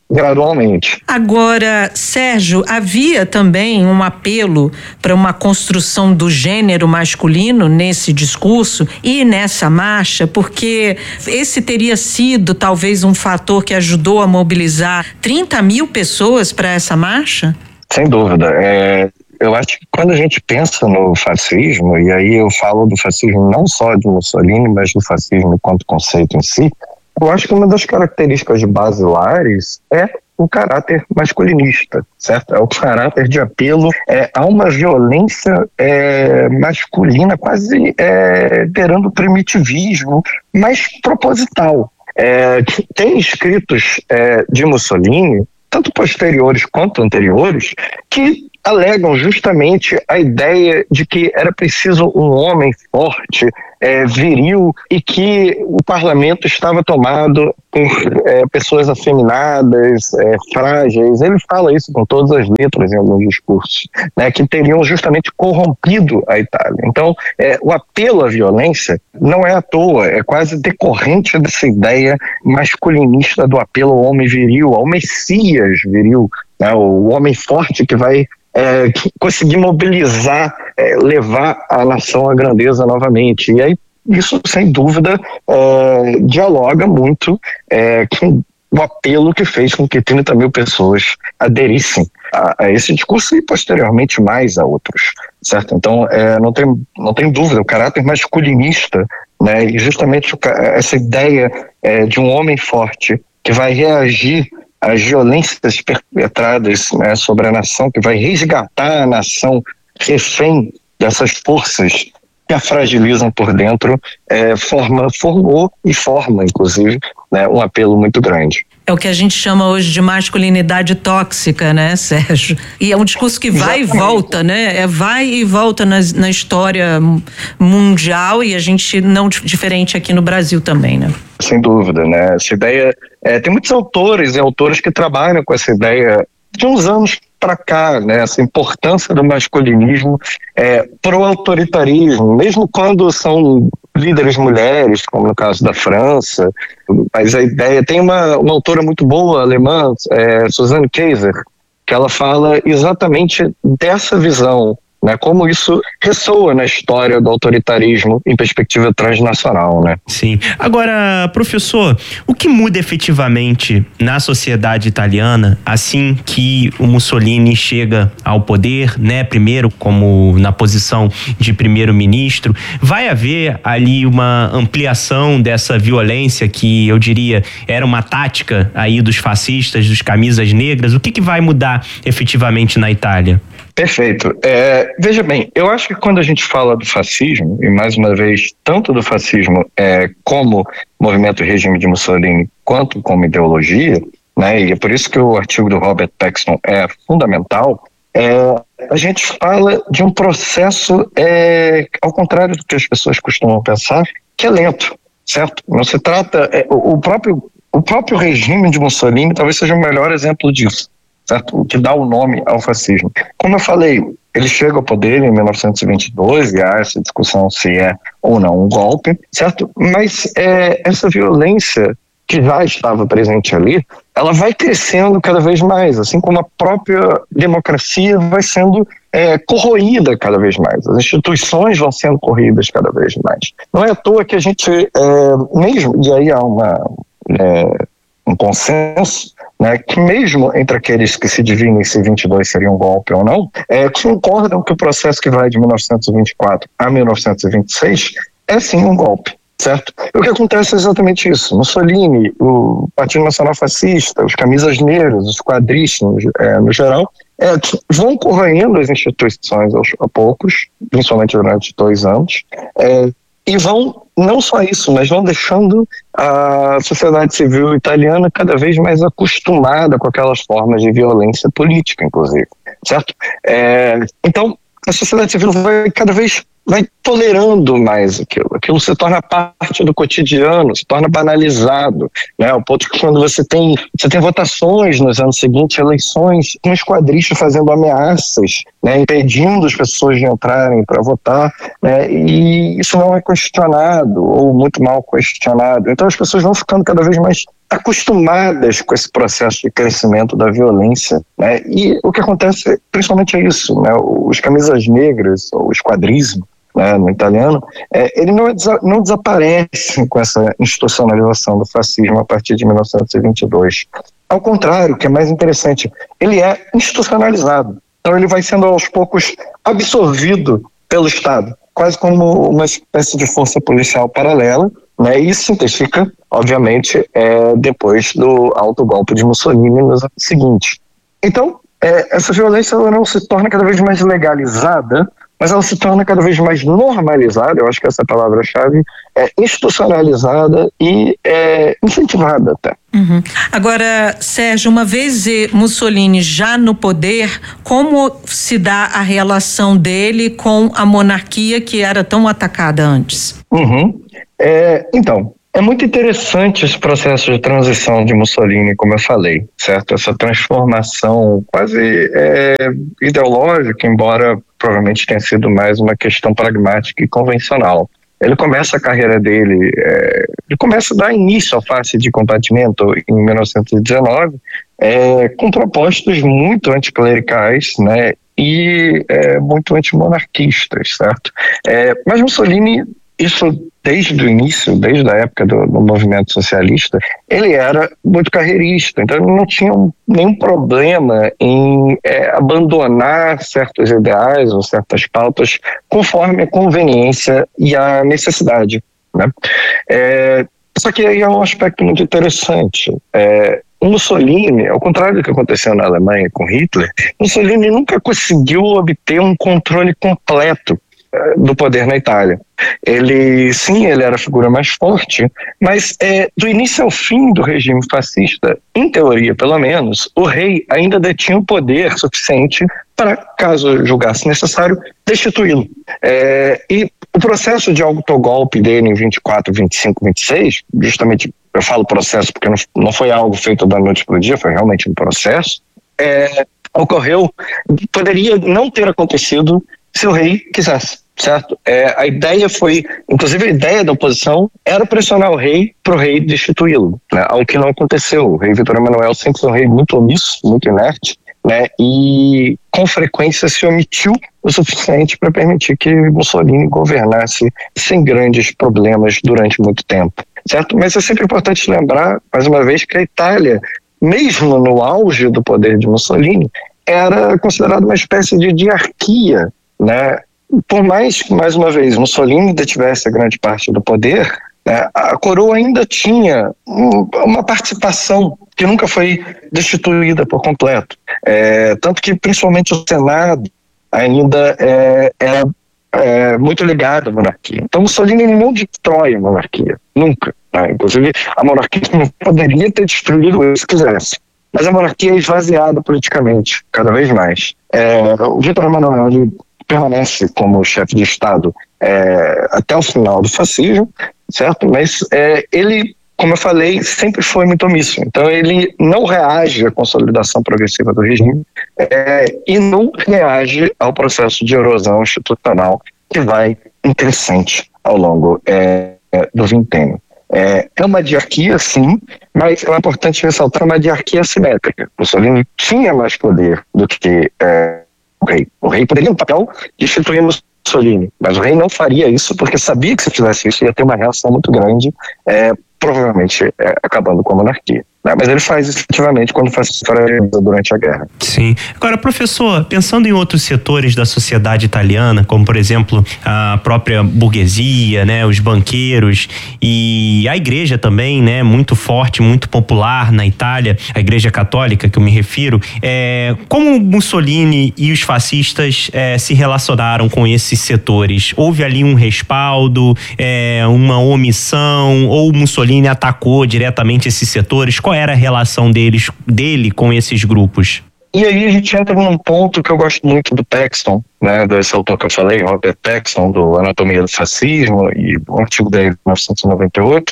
H: gradualmente.
E: Agora, Sérgio, havia também um apelo para uma construção do gênero masculino nesse discurso e nessa marcha, porque esse teria sido talvez um fator que ajudou a mobilizar trinta mil pessoas para essa marcha?
H: Sem dúvida. É, eu acho que quando a gente pensa no fascismo, e aí eu falo do fascismo não só de Mussolini, mas do fascismo enquanto conceito em si, eu acho que uma das características basilares é o caráter masculinista, certo? É o caráter de apelo é, a uma violência é, masculina, quase é, beirando o primitivismo, mas proposital. É, tem escritos é, de Mussolini, tanto posteriores quanto anteriores, que alegam justamente a ideia de que era preciso um homem forte, é, viril, e que o parlamento estava tomado por é, pessoas afeminadas, é, frágeis. Ele fala isso com todas as letras em alguns discursos, né, que teriam justamente corrompido a Itália. Então, é, o apelo à violência não é à toa, é quase decorrente dessa ideia masculinista do apelo ao homem viril, ao Messias viril, né, o homem forte que vai É, conseguir mobilizar, é, levar a nação à grandeza novamente. E aí, isso, sem dúvida, é, dialoga muito é, com o apelo que fez com que trinta mil pessoas aderissem a, a esse discurso e, posteriormente, mais a outros, certo? Então, é, não tem, não tem dúvida, o caráter masculinista, né, e justamente o, essa ideia é, de um homem forte que vai reagir as violências perpetradas, né, sobre a nação, que vai resgatar a nação refém dessas forças que a fragilizam por dentro, é, forma, formou e forma, inclusive, né, um apelo muito grande.
E: É o que a gente chama hoje de masculinidade tóxica, né, Sérgio? E é um discurso que vai Exatamente. e volta, né? É vai e volta na, na história mundial, e a gente não diferente aqui no Brasil também, né?
H: Sem dúvida, né? Essa ideia, é, tem muitos autores e autoras que trabalham com essa ideia de uns anos para cá, né? Essa importância do masculinismo é, pro autoritarismo, mesmo quando são líderes mulheres, como no caso da França. Mas a ideia, tem uma, uma autora muito boa, alemã, é, Susanne Kaiser, que ela fala exatamente dessa visão, né, como isso ressoa na história do autoritarismo em perspectiva transnacional, né?
F: Sim. Agora, professor, o que muda efetivamente na sociedade italiana assim que o Mussolini chega ao poder, né? Primeiro como na posição de primeiro-ministro, vai haver ali uma ampliação dessa violência que eu diria era uma tática aí dos fascistas, dos camisas negras? O que que vai mudar efetivamente na Itália?
H: Perfeito. É, veja bem, eu acho que quando a gente fala do fascismo, e mais uma vez, tanto do fascismo é, como movimento e regime de Mussolini, quanto como ideologia, né, e é por isso que o artigo do Robert Paxton é fundamental, é, a gente fala de um processo, é, ao contrário do que as pessoas costumam pensar, que é lento, certo? Não se trata, é, o, o, próprio, o próprio regime de Mussolini talvez seja o melhor exemplo disso, certo? O que dá o nome ao fascismo. Como eu falei, ele chega ao poder em mil novecentos e vinte e dois, e há essa discussão se é ou não um golpe, certo? Mas é, essa violência que já estava presente ali, ela vai crescendo cada vez mais, assim como a própria democracia vai sendo é, corroída cada vez mais, as instituições vão sendo corroídas cada vez mais. Não é à toa que a gente, é, mesmo, e aí há uma, é, um consenso, né, que mesmo entre aqueles que se dividem se vinte e dois seria um golpe ou não, é, concordam que o processo que vai de mil novecentos e vinte e quatro a mil novecentos e vinte e seis é sim um golpe, certo? E o que acontece é exatamente isso. Mussolini, o Partido Nacional Fascista, os camisas negras, os quadristas é, no geral, é, vão corroendo as instituições aos a poucos, principalmente durante dois anos, é, e vão, não só isso, mas vão deixando a sociedade civil italiana cada vez mais acostumada com aquelas formas de violência política, inclusive, certo? É, então, a sociedade civil vai cada vez vai tolerando mais aquilo. Aquilo se torna parte do cotidiano, se torna banalizado, né? Ao ponto que quando você tem, você tem votações nos anos seguintes, eleições, com os quadristas fazendo ameaças, né? Impedindo as pessoas de entrarem para votar, né? E isso não é questionado, ou muito mal questionado. Então as pessoas vão ficando cada vez mais acostumadas com esse processo de crescimento da violência, né? E o que acontece principalmente é isso, né? Os camisas negras, ou esquadrismo, né, no italiano, é, ele não, não desaparece com essa institucionalização do fascismo a partir de mil novecentos e vinte e dois. Ao contrário, o que é mais interessante, ele é institucionalizado. Então ele vai sendo aos poucos absorvido pelo Estado, quase como uma espécie de força policial paralela, né, e se intensifica, obviamente, é, depois do autogolpe de Mussolini no ano seguinte. Então, é, essa violência ela não se torna cada vez mais legalizada, mas ela se torna cada vez mais normalizada, eu acho que essa é a palavra-chave, é institucionalizada e é, incentivada até.
E: Uhum. Agora, Sérgio, uma vez Mussolini já no poder, como se dá a relação dele com a monarquia que era tão atacada antes?
H: Uhum. É, então, é muito interessante esse processo de transição de Mussolini, como eu falei, certo? Essa transformação quase é, ideológica, embora provavelmente tenha sido mais uma questão pragmática e convencional. Ele começa a carreira dele, é, ele começa a dar início ao Face di Combattimento em mil novecentos e dezenove, é, com propostas muito anticlericais, né, e é, muito antimonarquistas, certo? É, mas Mussolini, isso desde o início, desde a época do, do movimento socialista, ele era muito carreirista, então ele não tinha um, nenhum problema em é, abandonar certos ideais ou certas pautas conforme a conveniência e a necessidade, né? É, só que aí é um aspecto muito interessante. É, o Mussolini, ao contrário do que aconteceu na Alemanha com Hitler, Mussolini nunca conseguiu obter um controle completo do poder na Itália. Ele, sim, ele era a figura mais forte, mas é, do início ao fim do regime fascista, em teoria pelo menos, o rei ainda detinha o poder suficiente para, caso julgasse necessário, destituí-lo. É, e o processo de autogolpe dele em vinte e quatro, vinte e cinco, vinte e seis, justamente eu falo processo porque não, não foi algo feito da noite para o dia, foi realmente um processo, é, ocorreu, poderia não ter acontecido se o rei quisesse, certo? É, a ideia foi, inclusive a ideia da oposição era pressionar o rei para o rei destituí-lo, né? Algo que não aconteceu. O rei Vitor Emanuel sempre foi um rei muito omisso, muito inerte, né? E com frequência se omitiu o suficiente para permitir que Mussolini governasse sem grandes problemas durante muito tempo, certo? Mas é sempre importante lembrar, mais uma vez, que a Itália, mesmo no auge do poder de Mussolini, era considerada uma espécie de diarquia, né? Por mais que, mais uma vez, Mussolini detivesse a grande parte do poder, né, a coroa ainda tinha um, uma participação que nunca foi destituída por completo. É, tanto que, principalmente, o Senado ainda é, é, é muito ligado à monarquia. Então, Mussolini não destrói a monarquia, nunca. Né? Inclusive, a monarquia não poderia ter destruído isso se quisesse. Mas a monarquia é esvaziada politicamente, cada vez mais. É, o Vitor Emanuel permanece como chefe de Estado é, até o final do fascismo, certo? Mas é, ele, como eu falei, sempre foi muito omisso. Então ele não reage à consolidação progressiva do regime é, e não reage ao processo de erosão institucional que vai em crescente ao longo é, do vintênio. É, é uma diarquia, sim, mas é importante ressaltar uma diarquia assimétrica. Mussolini tinha mais poder do que é, o rei. O rei poderia, no papel, destituir Mussolini, mas o rei não faria isso porque sabia que se fizesse isso ia ter uma reação muito grande, é, provavelmente é, acabando com a monarquia. Né? Mas ele faz isso efetivamente quando faz história durante a guerra.
F: Sim. Agora, professor, pensando em outros setores da sociedade italiana, como por exemplo a própria burguesia, né, os banqueiros e a igreja também, né, muito forte, muito popular na Itália, a igreja católica que eu me refiro, é, como Mussolini e os fascistas é, se relacionaram com esses setores? Houve ali um respaldo, é, uma omissão, ou Mussolini atacou diretamente esses setores? Qual era a relação deles, dele com esses grupos?
H: E aí a gente entra num ponto que eu gosto muito do Paxton, né, desse autor que eu falei, Robert Paxton, do Anatomia do Fascismo, e o artigo dele de mil novecentos e noventa e oito,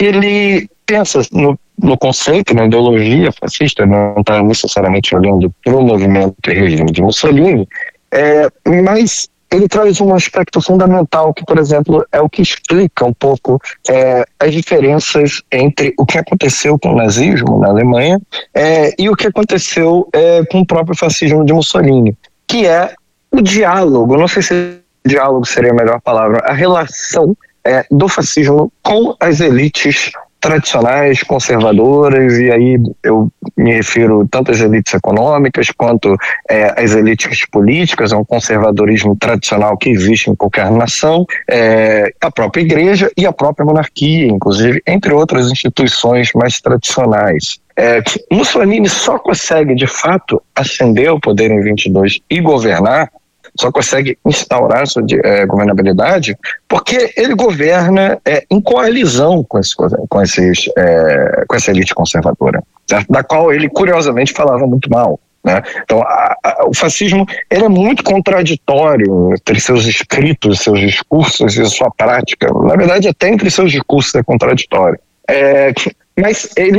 H: ele pensa no, no conceito, na ideologia fascista, não está necessariamente olhando para o movimento e regime de Mussolini, é, mas ele traz um aspecto fundamental que, por exemplo, é o que explica um pouco é, as diferenças entre o que aconteceu com o nazismo na Alemanha é, e o que aconteceu é, com o próprio fascismo de Mussolini, que é o diálogo, não sei se diálogo seria a melhor palavra, a relação é, do fascismo com as elites tradicionais, conservadoras, e aí eu me refiro tanto às elites econômicas quanto é, às elites políticas, a um conservadorismo tradicional que existe em qualquer nação, é, a própria igreja e a própria monarquia, inclusive, entre outras instituições mais tradicionais. É, Mussolini só consegue, de fato, ascender ao poder em vinte e dois e governar, só consegue instaurar sua é, governabilidade porque ele governa é, em coalizão com, esse, com, esses, é, com essa elite conservadora, certo? Da qual ele, curiosamente, falava muito mal. Né? Então, a, a, o fascismo ele é muito contraditório entre seus escritos, seus discursos e sua prática. Na verdade, até entre seus discursos é contraditório. É, mas ele,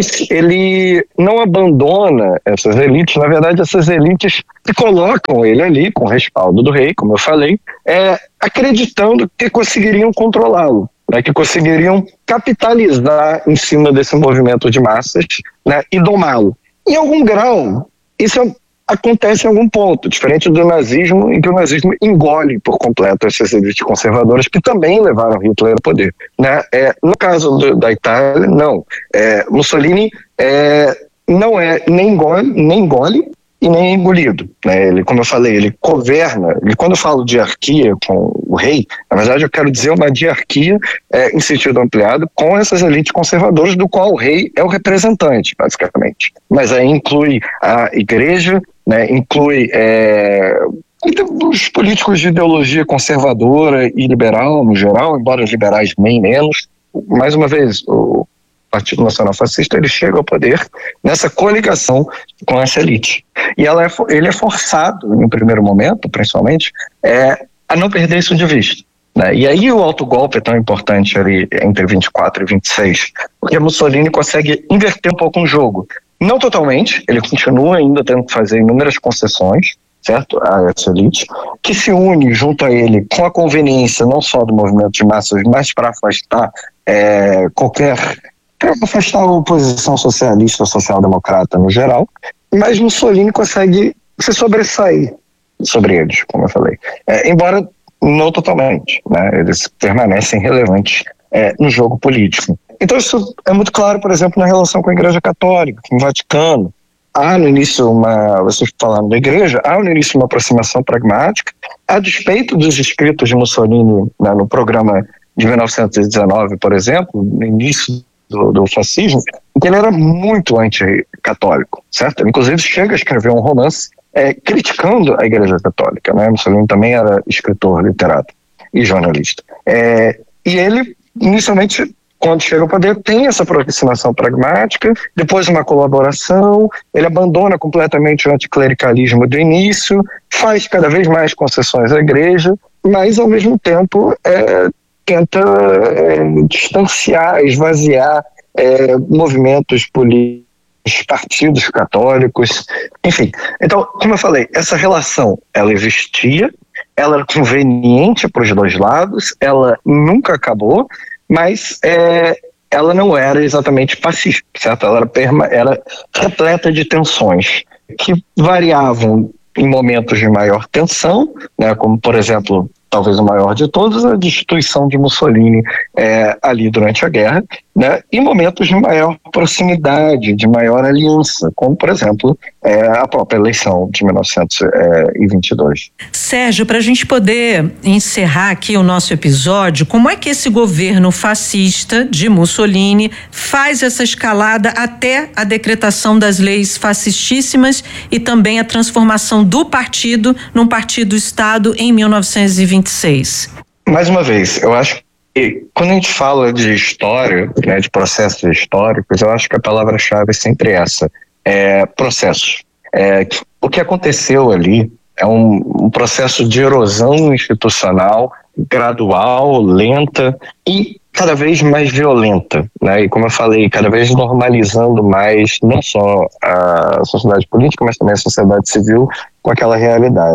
H: ele não abandona essas elites, na verdade essas elites que colocam ele ali com o respaldo do rei, como eu falei, é, acreditando que conseguiriam controlá-lo, né, que conseguiriam capitalizar em cima desse movimento de massas, né, e domá-lo. Em algum grau, isso é acontece em algum ponto, diferente do nazismo, em que o nazismo engole por completo essas elites conservadoras que também levaram Hitler ao poder. Né? É, no caso do, da Itália, não. É, Mussolini é, não é nem engole, nem engole e nem é engolido. Né? Ele, como eu falei, ele governa, e quando eu falo de hierarquia com o rei, na verdade eu quero dizer uma diarquia é, em sentido ampliado com essas elites conservadoras, do qual o rei é o representante, basicamente. Mas aí inclui a igreja, né, inclui é, os políticos de ideologia conservadora e liberal no geral, embora os liberais nem menos. Mais uma vez, o Partido Nacional Fascista ele chega ao poder nessa coligação com essa elite. E ela é, ele é forçado, no primeiro momento, principalmente, é, a não perder isso de vista. Né? E aí o autogolpe é tão importante ali entre vinte e quatro e vinte e seis, porque Mussolini consegue inverter um pouco o jogo. Não totalmente, ele continua ainda tendo que fazer inúmeras concessões, certo, a essa elite, que se une junto a ele com a conveniência não só do movimento de massas, mas para afastar é, qualquer... para afastar a oposição socialista, social-democrata no geral, mas Mussolini consegue se sobressair sobre eles, como eu falei. É, embora não totalmente, né, eles permanecem relevantes é, no jogo político. Então isso é muito claro, por exemplo, na relação com a Igreja Católica, com o Vaticano. Há no início uma, vocês falando da Igreja, há no início uma aproximação pragmática, a despeito dos escritos de Mussolini, né, no programa de mil novecentos e dezenove, por exemplo, no início do, do fascismo, que ele era muito anticatólico, certo? Inclusive chega a escrever um romance é, criticando a Igreja Católica, né? Mussolini também era escritor, literato e jornalista. É, e ele, inicialmente, quando chega ao poder, tem essa aproximação pragmática, depois uma colaboração, ele abandona completamente o anticlericalismo do início, faz cada vez mais concessões à igreja, mas ao mesmo tempo é, tenta é, distanciar, esvaziar é, movimentos políticos, partidos católicos, enfim. Então, como eu falei, essa relação, ela existia, ela era conveniente para os dois lados, ela nunca acabou, mas é, ela não era exatamente pacífica, certo? Ela era, perma, era repleta de tensões que variavam em momentos de maior tensão, né, como, por exemplo, talvez o maior de todos, a destituição de Mussolini é, ali durante a guerra, né, e momentos de maior proximidade, de maior aliança, como, por exemplo, é, a própria eleição de mil novecentos e vinte e dois.
E: Sérgio, para a gente poder encerrar aqui o nosso episódio, como é que esse governo fascista de Mussolini faz essa escalada até a decretação das leis fascistíssimas e também a transformação do partido num partido-estado em mil novecentos e vinte e seis?
H: Mais uma vez, eu acho que quando a gente fala de história, né, de processos históricos, eu acho que a palavra-chave é sempre essa, é processos. É, o que aconteceu ali é um, um processo de erosão institucional gradual, lenta e cada vez mais violenta, né? E como eu falei, cada vez normalizando mais não só a sociedade política, mas também a sociedade civil com aquela realidade.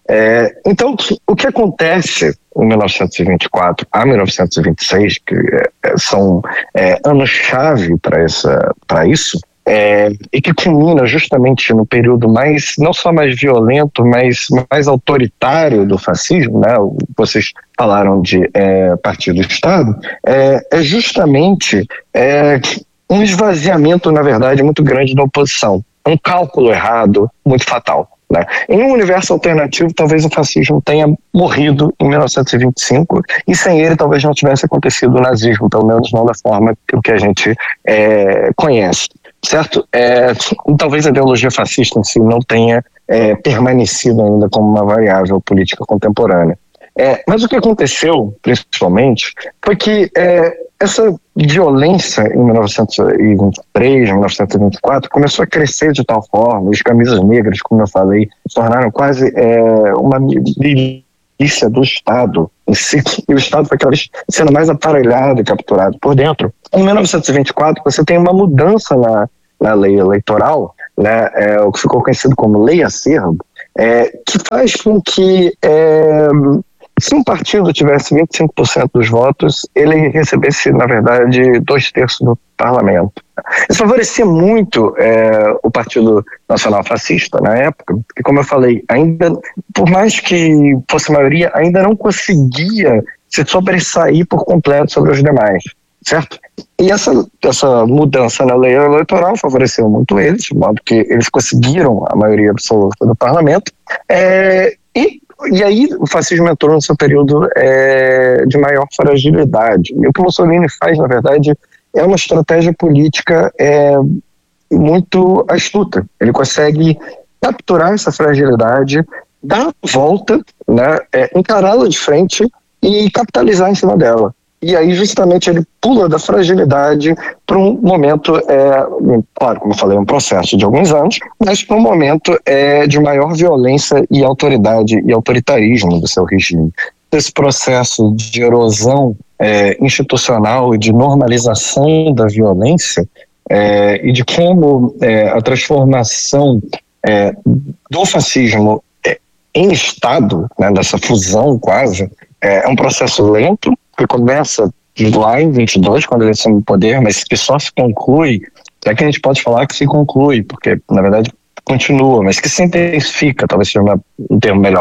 H: É, então, o que acontece em mil novecentos e vinte e quatro a mil novecentos e vinte e seis, que é, são é, anos-chave para isso, é, e que culmina justamente no período mais, não só mais violento, mas mais autoritário do fascismo, né? Vocês falaram de é, partido do Estado, é, é justamente é, um esvaziamento, na verdade, muito grande da oposição. Um cálculo errado, muito fatal. Né? Em um universo alternativo, talvez o fascismo tenha morrido em mil novecentos e vinte e cinco e sem ele talvez não tivesse acontecido o nazismo, pelo menos não da forma que a gente é, conhece, certo? É, talvez a ideologia fascista em si não tenha é, permanecido ainda como uma variável política contemporânea. É, mas o que aconteceu, principalmente, foi que é, essa violência em mil novecentos e vinte e três, mil novecentos e vinte e quatro começou a crescer de tal forma, as camisas negras, como eu falei, se tornaram quase é, uma milícia do Estado em si, e o Estado foi cada vez sendo mais aparelhado e capturado por dentro. Em mil novecentos e vinte e quatro, você tem uma mudança na, na lei eleitoral, né, é, o que ficou conhecido como Lei Acerbo, é, que faz com que é, se um partido tivesse vinte e cinco por cento dos votos, ele recebesse, na verdade, dois terços do parlamento. Isso favorecia muito é, o Partido Nacional Fascista na época, que, como eu falei, ainda, por mais que fosse maioria, ainda não conseguia se sobressair por completo sobre os demais, certo? E essa, essa mudança na lei eleitoral favoreceu muito eles, de modo que eles conseguiram a maioria absoluta do parlamento, é, e E aí o fascismo entrou no seu período é, de maior fragilidade. E o que Mussolini faz, na verdade, é uma estratégia política é, muito astuta. Ele consegue capturar essa fragilidade, dar a volta, né, é, encará-la de frente e capitalizar em cima dela. E aí justamente ele pula da fragilidade para um momento, é, claro, como eu falei, um processo de alguns anos, mas para um momento é, de maior violência e autoridade e autoritarismo do seu regime. Esse processo de erosão é, institucional e de normalização da violência é, e de como é, a transformação é, do fascismo é, em Estado, né, dessa fusão quase, é, é um processo lento, que começa lá em vinte e dois, quando ele assume o poder, mas que só se conclui, é que a gente pode falar que se conclui, porque na verdade continua, mas que se intensifica, talvez seja uma, um termo melhor,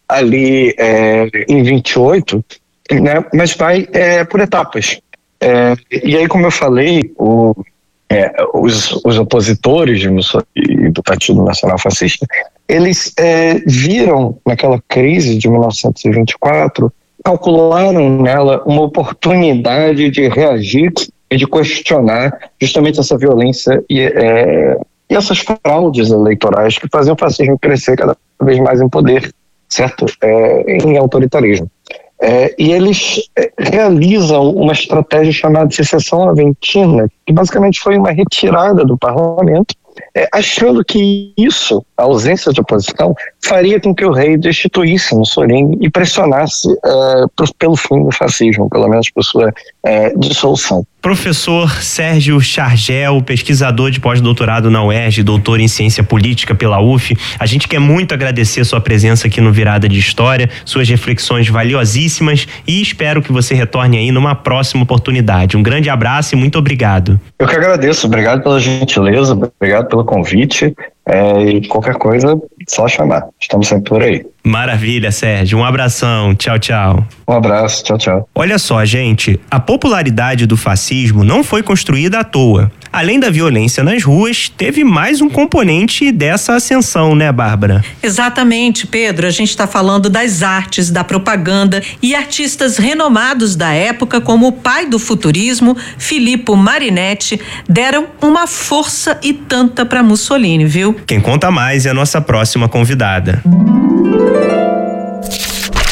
H: ali é, em vinte e oito, né, mas vai é, por etapas. É, e aí, como eu falei, o, é, os, os opositores de Mussolini, do Partido Nacional Fascista, eles é, viram naquela crise de mil novecentos e vinte e quatro, calcularam nela uma oportunidade de reagir e de questionar justamente essa violência e, é, e essas fraudes eleitorais que faziam o fascismo crescer cada vez mais em poder, certo? É, em autoritarismo. É, e eles é, realizam uma estratégia chamada secessão aventina, que basicamente foi uma retirada do parlamento, é, achando que isso, a ausência de oposição, faria com que o rei destituísse Mussolini e pressionasse é, pro, pelo fim do fascismo, pelo menos por sua é, dissolução.
F: Professor Sérgio Chargel, pesquisador de pós-doutorado na U E R J, doutor em ciência política pela U F, a gente quer muito agradecer sua presença aqui no Virada de História, suas reflexões valiosíssimas, e espero que você retorne aí numa próxima oportunidade. Um grande abraço e muito obrigado.
H: Eu que agradeço, obrigado pela gentileza, obrigado pelo convite. É, e qualquer coisa, só chamar. Estamos sempre por aí.
F: Maravilha, Sérgio. Um abração. Tchau, tchau.
H: Um abraço. Tchau, tchau.
F: Olha só, gente. A popularidade do fascismo não foi construída à toa. Além da violência nas ruas, teve mais um componente dessa ascensão, né, Bárbara?
E: Exatamente, Pedro. A gente está falando das artes, da propaganda e artistas renomados da época, como o pai do futurismo, Filippo Marinetti, deram uma força e tanta para Mussolini, viu?
F: Quem conta mais é a nossa próxima convidada.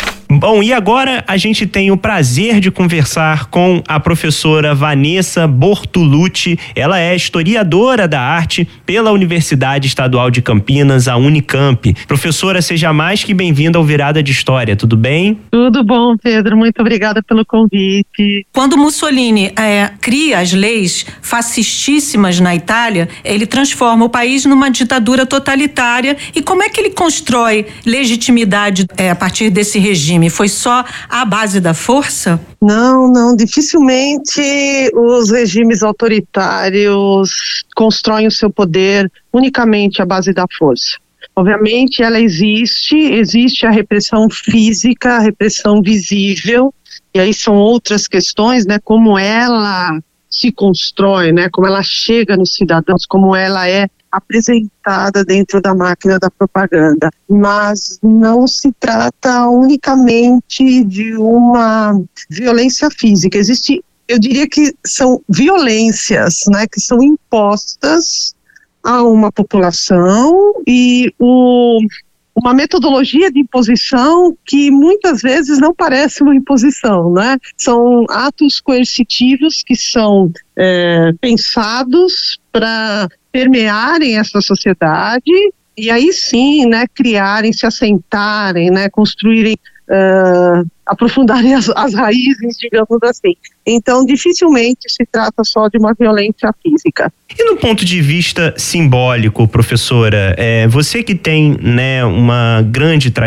F: Bom, e agora a gente tem o prazer de conversar com a professora Vanessa Bortolucci. Ela é historiadora da arte pela Universidade Estadual de Campinas, a Unicamp. Professora, seja mais que bem-vinda ao Virada de História, tudo bem?
I: Tudo bom, Pedro, muito obrigada pelo convite.
E: Quando Mussolini é, cria as leis fascistíssimas na Itália, ele transforma o país numa ditadura totalitária. E como é que ele constrói legitimidade é, a partir desse regime? Foi só à base da força?
I: Não, não, dificilmente os regimes autoritários constroem o seu poder unicamente à base da força. Obviamente ela existe, existe a repressão física, a repressão visível, e aí são outras questões, né, como ela se constrói, né, como ela chega nos cidadãos, como ela é apresentada dentro da máquina da propaganda, mas não se trata unicamente de uma violência física. Existe, eu diria que são violências, né, que são impostas a uma população e o, uma metodologia de imposição que muitas vezes não parece uma imposição, né? São atos coercitivos que são é, pensados para permearem essa sociedade e aí sim, né, criarem, se assentarem, né, construírem, uh, aprofundarem as, as raízes, digamos assim. Então, dificilmente se trata só de uma violência física.
F: E no ponto de vista simbólico, professora, é, você que tem, né, uma grande trajetória